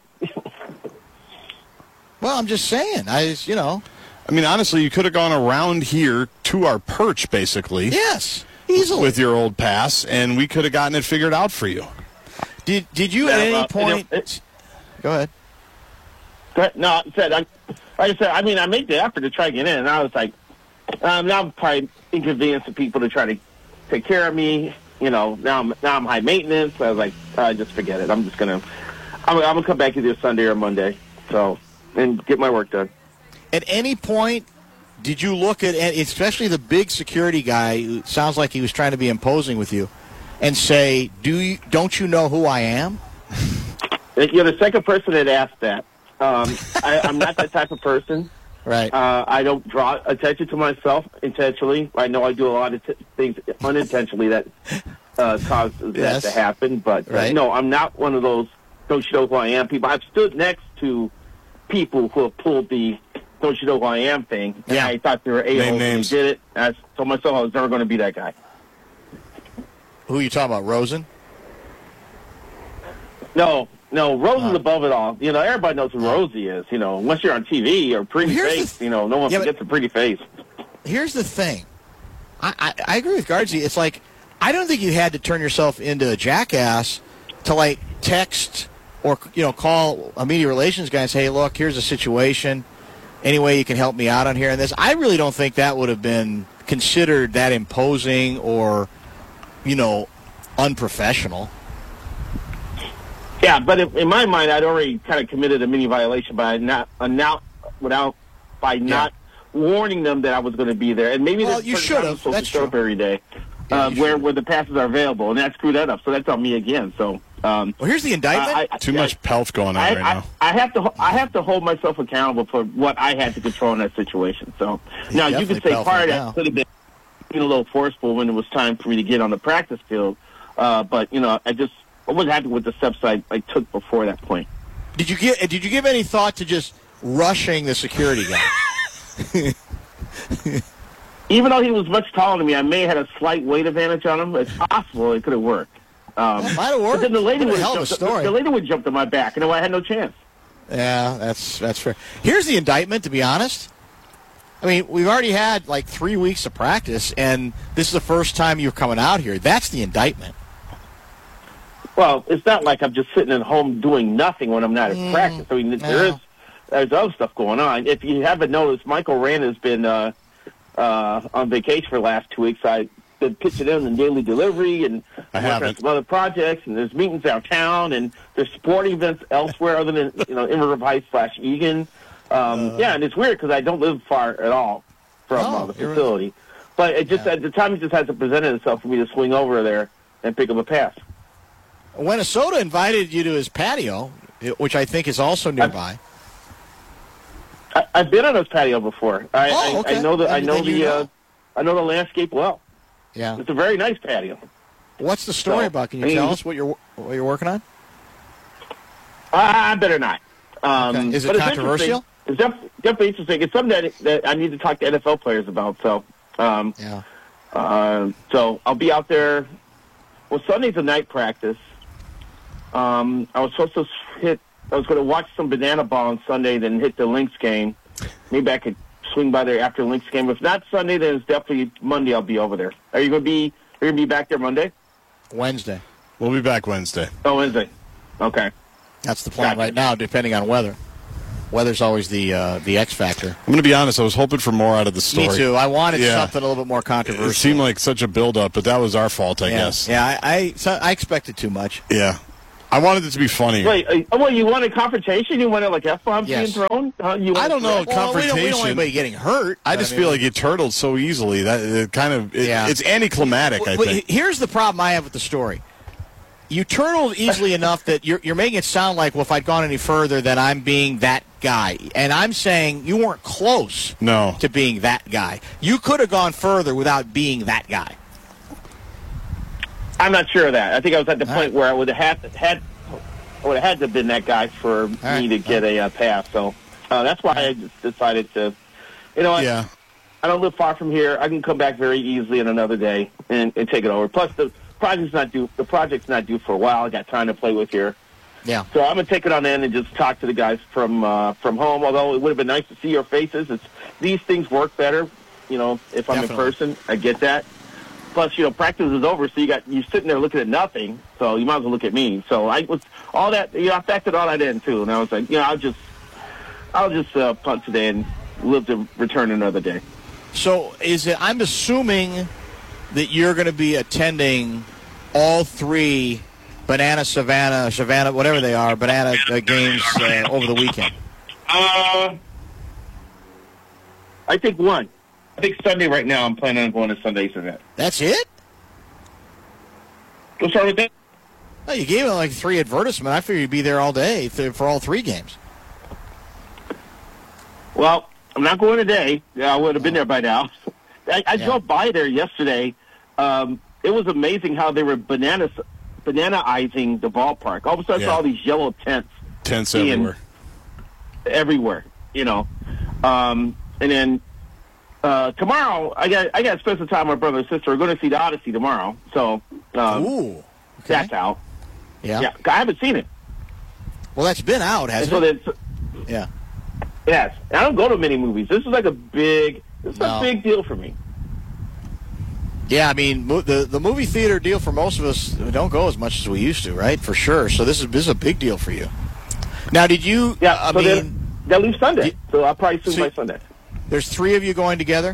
Well, I'm just saying. I, you know. I mean, honestly, you could have gone around here to our perch, basically. Yes, easily. With your old pass, and we could have gotten it figured out for you. Did Did you yeah, at any uh, point? It, it, go ahead. Go ahead. No, I said, I, like I said, I mean, I made the effort to try to get in, and I was like, um, now I'm probably inconveniencing people to try to take care of me. You know, now I'm now I'm high maintenance. So I was like, uh, just forget it. I'm just gonna, I'm, I'm gonna come back either Sunday or Monday. So. And get my work done. At any point, did you look at, especially the big security guy who sounds like he was trying to be imposing with you, and say, "Do you, don't you know who I am?" You're the second person that asked that. Um, I, I'm not that type of person. Right. Uh, I don't draw attention to myself intentionally. I know I do a lot of t- things unintentionally that uh, cause yes. that to happen. But right. uh, no, I'm not one of those don't you know who I am people. I've stood next to people who have pulled the don't you know who I am thing. And yeah. I thought they were a-holes when they did it. I told myself I was never going to be that guy. Who are you talking about, Rosen? No, no, Rosen's oh. above it all. You know, everybody knows who Rosie is. You know, unless you're on T V or pretty well, face, th- you know, no one yeah, forgets a pretty face. Here's the thing. I, I, I agree with Guardsy. It's like, I don't think you had to turn yourself into a jackass to, like, text or, you know, call a media relations guy and say, hey, look, here's a situation. Any way you can help me out on here and this? I really don't think that would have been considered that imposing or, you know, unprofessional. Yeah, but in my mind, I'd already kind of committed a mini violation by not, uh, not without by not yeah. warning them that I was going to be there. And maybe well, you should have. That's show true. Up every day, yeah, uh, where where the passes are available, and that screwed that up. So that's on me again. So. Um, well, here's the indictment. I, I, Too much pelf going on I, right I, now. I have to. I have to hold myself accountable for what I had to control in that situation. So He's now you could say part of now. that could have been being a little forceful when it was time for me to get on the practice field. Uh, but you know, I just I wasn't happy with the steps I, I took before that point. Did you give Did you give any thought to just rushing the security guy? Even though he was much taller than me, I may have had a slight weight advantage on him. It's possible it could have worked. Um, that might have worked. But then the lady what would a hell of a jumped, story. The lady would jump to my back, and I had no chance. Yeah, that's that's fair. Here's the indictment, to be honest. I mean, we've already had like three weeks of practice, and this is the first time you're coming out here. That's the indictment. Well, it's not like I'm just sitting at home doing nothing when I'm not at Mm, practice. I mean, there is there's other stuff going on. If you haven't noticed, Michael Rand has been uh, uh, on vacation for the last two weeks. I been pitching in the daily delivery and I working on haven't. some other projects, and there's meetings downtown, and there's sporting events elsewhere other than, you know, in River Heights slash Egan. Um, uh, yeah, and it's weird because I don't live far at all from oh, uh, the facility. But it just yeah. at the time it just hasn't presented itself for me to swing over there and pick up a pass. Minnesota invited you to his patio, which I think is also nearby. I, I've been on his patio before. I, oh, okay. I, I know the I Then- know then you the know. uh, I know the landscape well. Yeah, It's a very nice patio. what's the story So, about? Can you I mean, tell us what you're what you're working on? I better not. Um, Okay. Is it but it's controversial? interesting. It's def- definitely interesting. It's something that, that I need to talk to N F L players about. So, um, Yeah. uh, so I'll be out there. Well, Sunday's a night practice. Um, I was supposed to hit I was going to watch some Banana Ball on Sunday, then hit the Lynx game. Maybe I could swing by there after the Lynx game. If not Sunday, then it's definitely Monday. I'll be over there. Are you going to be? Are you going to be back there Monday? Wednesday. We'll be back Wednesday. Oh, Wednesday. Okay. That's the plan Gotcha. right now, depending on weather. Weather's always the uh, the X factor. I'm going to be honest. I was hoping for more out of the story. Me too. I wanted Yeah. something a little bit more controversial. It seemed like such a build-up, but that was our fault, I yeah. guess. Yeah, I I, so I expected too much. Yeah. I wanted it to be funny. Wait, uh, well, you wanted confrontation? You wanted like F-bombs Yes. being thrown? Uh, you I wanted- don't know, Well, we confrontation. don't, we don't want anybody getting hurt. I but just mean, feel like it turtled so easily. That it kind of it, Yeah. it's anticlimactic, I Well, think. Here's the problem I have with the story. You turtled easily enough that you're, you're making it sound like, well, if I'd gone any further, then I'm being that guy. And I'm saying you weren't close No. to being that guy. You could have gone further without being that guy. I'm not sure of that. I think I was at the All point right. where I would have had, had I would have had to have been that guy for right. me to get a uh, pass. So uh, that's why I just decided to, you know what? Yeah. I don't live far from here. I can come back very easily in another day and, and take it over. Plus, the project's not due. The project's not due for a while. I got time to play with here. Yeah. So I'm gonna take it on in and just talk to the guys from uh, from home. Although it would have been nice to see your faces. It's these things work better, you know, if I'm Definitely. in person. I get that. Plus, you know, practice is over, so you got you sitting there looking at nothing. So you might as well look at me. So I was all that. You know, I factored all that in too, and I was like, you know, I'll just I'll just uh, punt today and live to return another day. So is it? I'm assuming that you're going to be attending all three Banana Savannah, Savannah, whatever they are, Banana uh, games uh, over the weekend. Uh, I think one. I think Sunday right now. I'm planning on going to Sunday's event. That's it? We'll start with that. Oh, you gave it like three advertisements. I figured you'd be there all day th- for all three games. Well, I'm not going today. Yeah, I would have been there by now. I, I Yeah. drove by there yesterday. Um, it was amazing how they were bananas, banana-izing the ballpark. All of a sudden, I Yeah. saw all these yellow tents Tense being everywhere. everywhere, you know. Um, and then uh, tomorrow, I got I got to spend some time with my brother and sister. We're going to see the Odyssey tomorrow. So um, Ooh. that's out. Yeah. Yeah, I haven't seen it. Well, that's been out, And hasn't so it? then, Yeah. yes, I don't go to many movies. This is like a big, this is No. a big deal for me. Yeah, I mean, mo- the the movie theater deal for most of us don't go as much as we used to, right? For sure. So this is this is a big deal for you. Now, did you? Yeah, I so mean, then they'll leave Sunday. Did- so I'll probably swing See- by Sunday. there's three of you going together.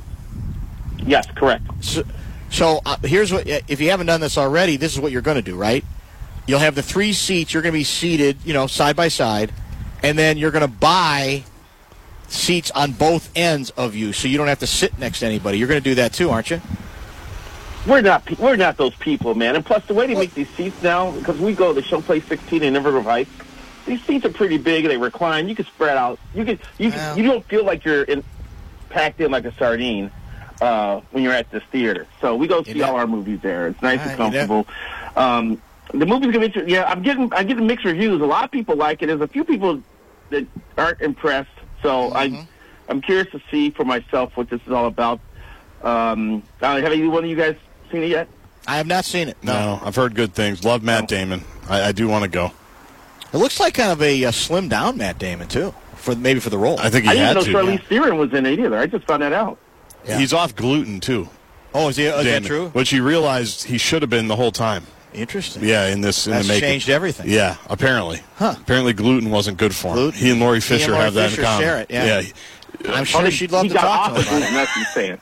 Yes, correct. So, so uh, here's what: if you haven't done this already, this is what you're going to do, right? You'll have the three seats. You're going to be seated, you know, side by side, and then you're going to buy seats on both ends of you, so you don't have to sit next to anybody. You're going to do that too, aren't you? We're not pe- we're not those people, man. And plus, the way they make these seats now, because we go to Showplace sixteen in River Heights, these seats are pretty big. They recline. You can spread out. You can you Yeah. you don't feel like you're in, packed in like a sardine uh, when you're at this theater. So we go see You know- all our movies there. It's nice All and right, you know- comfortable. Um, the movie's gonna be inter- yeah. I'm getting I'm getting mixed reviews. A lot of people like it. There's a few people that aren't impressed. So Mm-hmm. I I'm curious to see for myself what this is all about. Um, uh, have either one of you guys seen it yet? I have not seen it. No, I've heard good things. Love Matt Damon. I, I do want to go. It looks like kind of a, uh slim down Matt Damon too, for maybe for the role. I think he I had didn't to. know Charlize Theron was in it either. I just found that out. Yeah. He's off gluten too. Oh, is, he, is that Damon, true? Which he realized he should have been the whole time. Interesting. Yeah, in this in That's the making. changed everything. Yeah, apparently. Huh. Apparently, gluten wasn't good for him. Gluten. He and Lori He and Fisher Lori have that Fisher in common. share it, yeah. I'm sure Oh, she'd love he to got talk to off him of about gluten, it. that's what he's saying.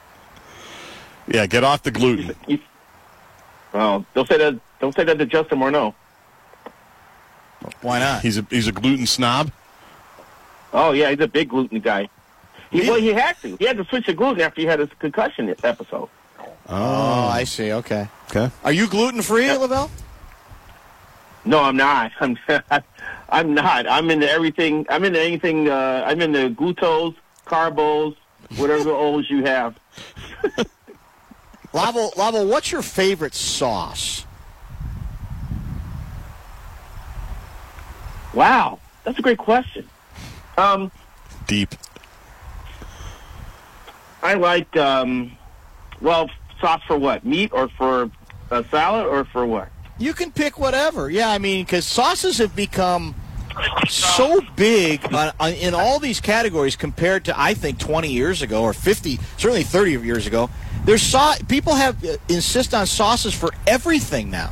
Yeah, get off the gluten. Well, don't say that. Don't say that to Justin Morneau. Why not? He's a he's a gluten snob. Oh yeah, he's a big gluten guy. He, well, he had to. He had to switch to gluten after he had his concussion episode. Oh, I see. Okay. Okay. Are you gluten free, Lavelle? No, I'm not. I'm I'm not. I'm into everything. I'm into anything. Uh, I'm into glutos, carbos, whatever O's you have. Lavo, Lavo, what's your favorite sauce? Wow, that's a great question. Um, Deep. I like, um, well, sauce for what? Meat or for a salad or for what? You can pick whatever. Yeah, I mean, because sauces have become so big on, on, in all these categories compared to, I think, twenty years ago or fifty, certainly thirty years ago. There's sau- people have uh, insist on sauces for everything now.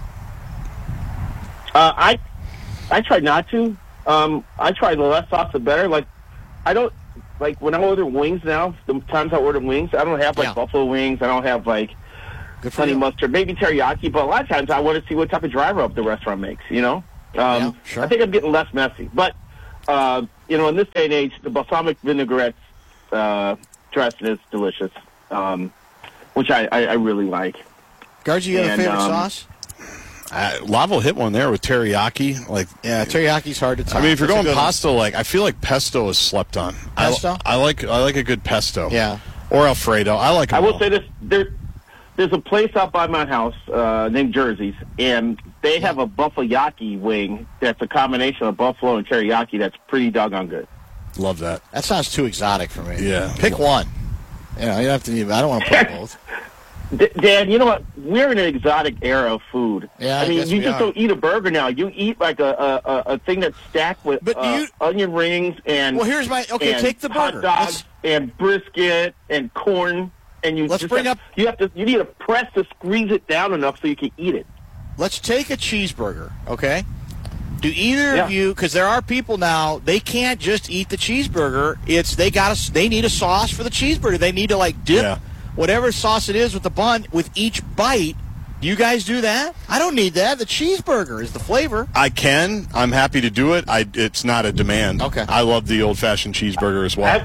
Uh, I I try not to. Um, I try the less sauce the better. Like I don't like when I order wings now. The times I order wings, I don't have like Yeah. buffalo wings. I don't have like Good for honey you. mustard, maybe teriyaki. But a lot of times I want to see what type of dry rub the restaurant makes. You know, um, Yeah, sure. I think I'm getting less messy. But uh, you know, in this day and age, the balsamic vinaigrette uh, dressing is delicious, um, which I, I, I really like. Guards, you have a And, favorite um, sauce? Uh, Lavo hit one there with teriyaki. Like, Yeah, teriyaki's hard to top. I mean, if you're That's a going good one. pasta, like I feel like pesto is slept on. I- Pesto? I, like I like a good pesto. Yeah. Or Alfredo. I like. I them will all. say this: there, there's a place out by my house uh, named Jersey's, and they have a buffalo-yaki wing that's a combination of buffalo and teriyaki that's pretty doggone good. Love that. That sounds too exotic for me. Yeah. Pick one. You know, you have to. I don't want to put both. D- Dan, you know what? We're in an exotic era of food. Yeah, I I mean, guess you we just are. don't eat a burger now. You eat like a a, a, a thing that's stacked with But do uh, you- onion rings and Well, here's my- okay, and take the hot burger. dogs Let's- and brisket and corn. And you Let's just bring have, up- You have to. You need a press to squeeze it down enough so you can eat it. Let's take a cheeseburger, okay? Do either Yeah. of you? Because there are people now. They can't just eat the cheeseburger. It's they got to. They need a sauce for the cheeseburger. They need to like dip Yeah. whatever sauce it is with the bun with each bite. Do you guys do that? I don't need that. The cheeseburger is the flavor. I can. I'm happy to do it. I. It's not a demand. Okay. I love the old fashioned cheeseburger as well. I,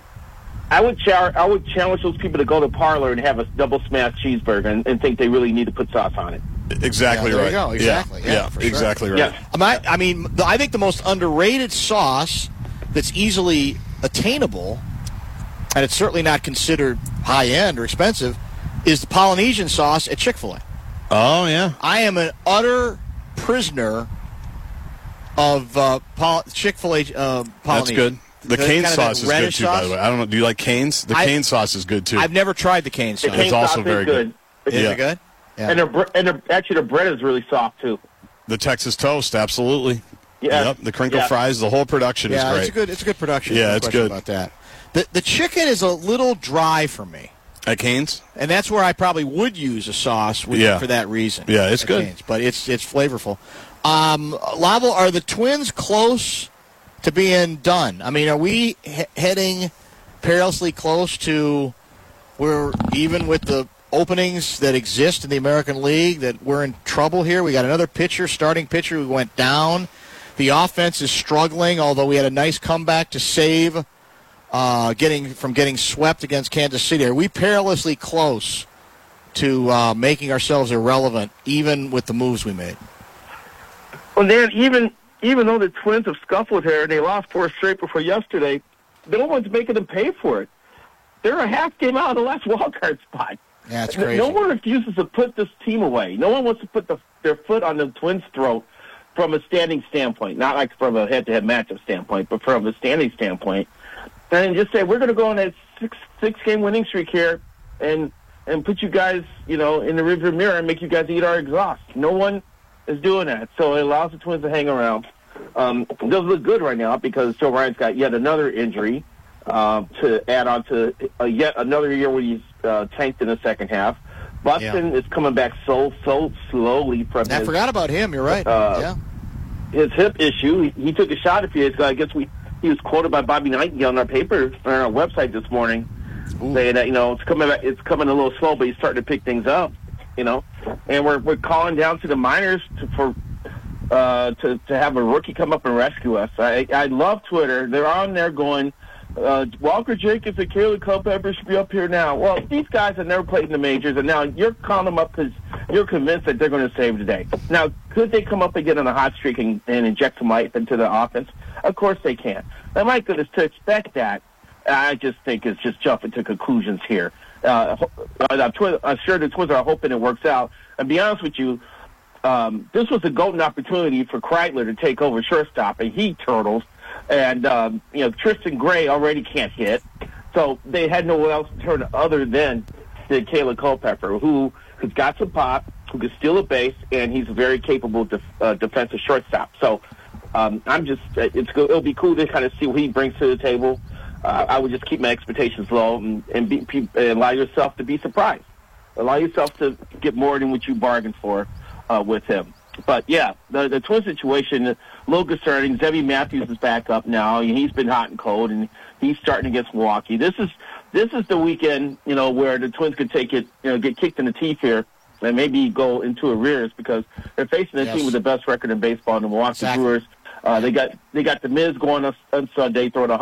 I would char- I would challenge those people to go to Parlor and have a double smash cheeseburger and, and think they really need to put sauce on it. Exactly Yeah, there right. you go. Exactly. Yeah, Yeah. for sure. exactly right. Yeah. I mean, I mean, the- I think the most underrated sauce that's easily attainable, and it's certainly not considered high end or expensive, is the Polynesian sauce at Chick-fil-A. Oh yeah. I am an utter prisoner of uh, Pol- Chick-fil-A uh, Polynesian. That's good. The kind cane of that sauce is good reddish too. By sauce. the way, I don't know. Do you like canes? The I- cane sauce is good too. I've never tried the cane The sauce. cane It's also sauce is very good. good. Is Yeah. it good? Yeah. And, their, bre- and their, actually, the bread is really soft, too. The Texas toast, absolutely. Yeah. Yep. The crinkle Yeah. fries, the whole production yeah, is great. it's a good. It's a good production. Yeah, No it's question good. about that. The the chicken is a little dry for me. At Cane's? And that's where I probably would use a sauce with, Yeah. for that reason. Yeah, it's at good. Cane's. But it's it's flavorful. Um, Lavo, are the Twins close to being done? I mean, are we he- heading perilously close to where, even with the openings that exist in the American League, that we're in trouble here? We got another pitcher, starting pitcher, who went down. The offense is struggling, although we had a nice comeback to save uh, getting from getting swept against Kansas City. Are we perilously close to uh, making ourselves irrelevant, even with the moves we made? Well, Dan, even even though the Twins have scuffled here and they lost four straight before yesterday, no one's making them pay for it. They're a half game out of the last wild card spot. Yeah, it's No- crazy. No one refuses to put this team away. No one wants to put the, their foot on the Twins' throat from a standing standpoint, not like from a head-to-head matchup standpoint, but from a standing standpoint. And just say, we're going to go on a six, six-game winning streak here and and put you guys, you know, in the rearview mirror and make you guys eat our exhaust. No one is doing that, so it allows the Twins to hang around. Um, it does look good right now because Joe Ryan's got yet another injury uh, to add on to uh, yet another year where he's uh, tanked in the second half. Buxton Yeah. is coming back so, so slowly from I his, forgot about him. You're right. Uh, yeah. his hip issue. He, he took a shot a few days ago. I guess we he was quoted by Bobby Nightingale on our paper on our website this morning, Ooh. saying that you know it's coming back, it's coming a little slow, but he's starting to pick things up. You know, and we're we're calling down to the minors to, for uh, to to have a rookie come up and rescue us. I I love Twitter. They're on there going, uh, Walker Jacobs and Caleb Culpepper should be up here now. Well, these guys have never played in the majors, and now you're calling them up because you're convinced that they're going to save today. Now, could they come up and get on a hot streak and, and inject some life into the offense? Of course they can. Now, my goodness, to expect that, I just think it's just jumping to conclusions here. Uh, I'm, twi- I'm sure the Twins are hoping it works out. And be honest with you, um, this was a golden opportunity for Kreitler to take over shortstop, and he turtles. And, um, you know, Tristan Gray already can't hit. So they had no one else to turn other than the Caleb Culpepper, who has got some pop, who can steal a base, and he's a very capable def- uh, defensive shortstop. So um, I'm just it's go- it'll be cool to kind of see what he brings to the table. Uh, I would just keep my expectations low and and, be, be, and allow yourself to be surprised. Allow yourself to get more than what you bargained for uh, with him. But yeah, the the Twin situation a little concerning. Zebby Matthews is back up now, and he's been hot and cold, and he's starting against Milwaukee. This is this is the weekend, you know, where the Twins could take it, you know, get kicked in the teeth here, and maybe go into arrears because they're facing a Yes. team with the best record in baseball, the Milwaukee Exactly. Brewers. Uh, they got they got the Miz going on, on Sunday, throwing a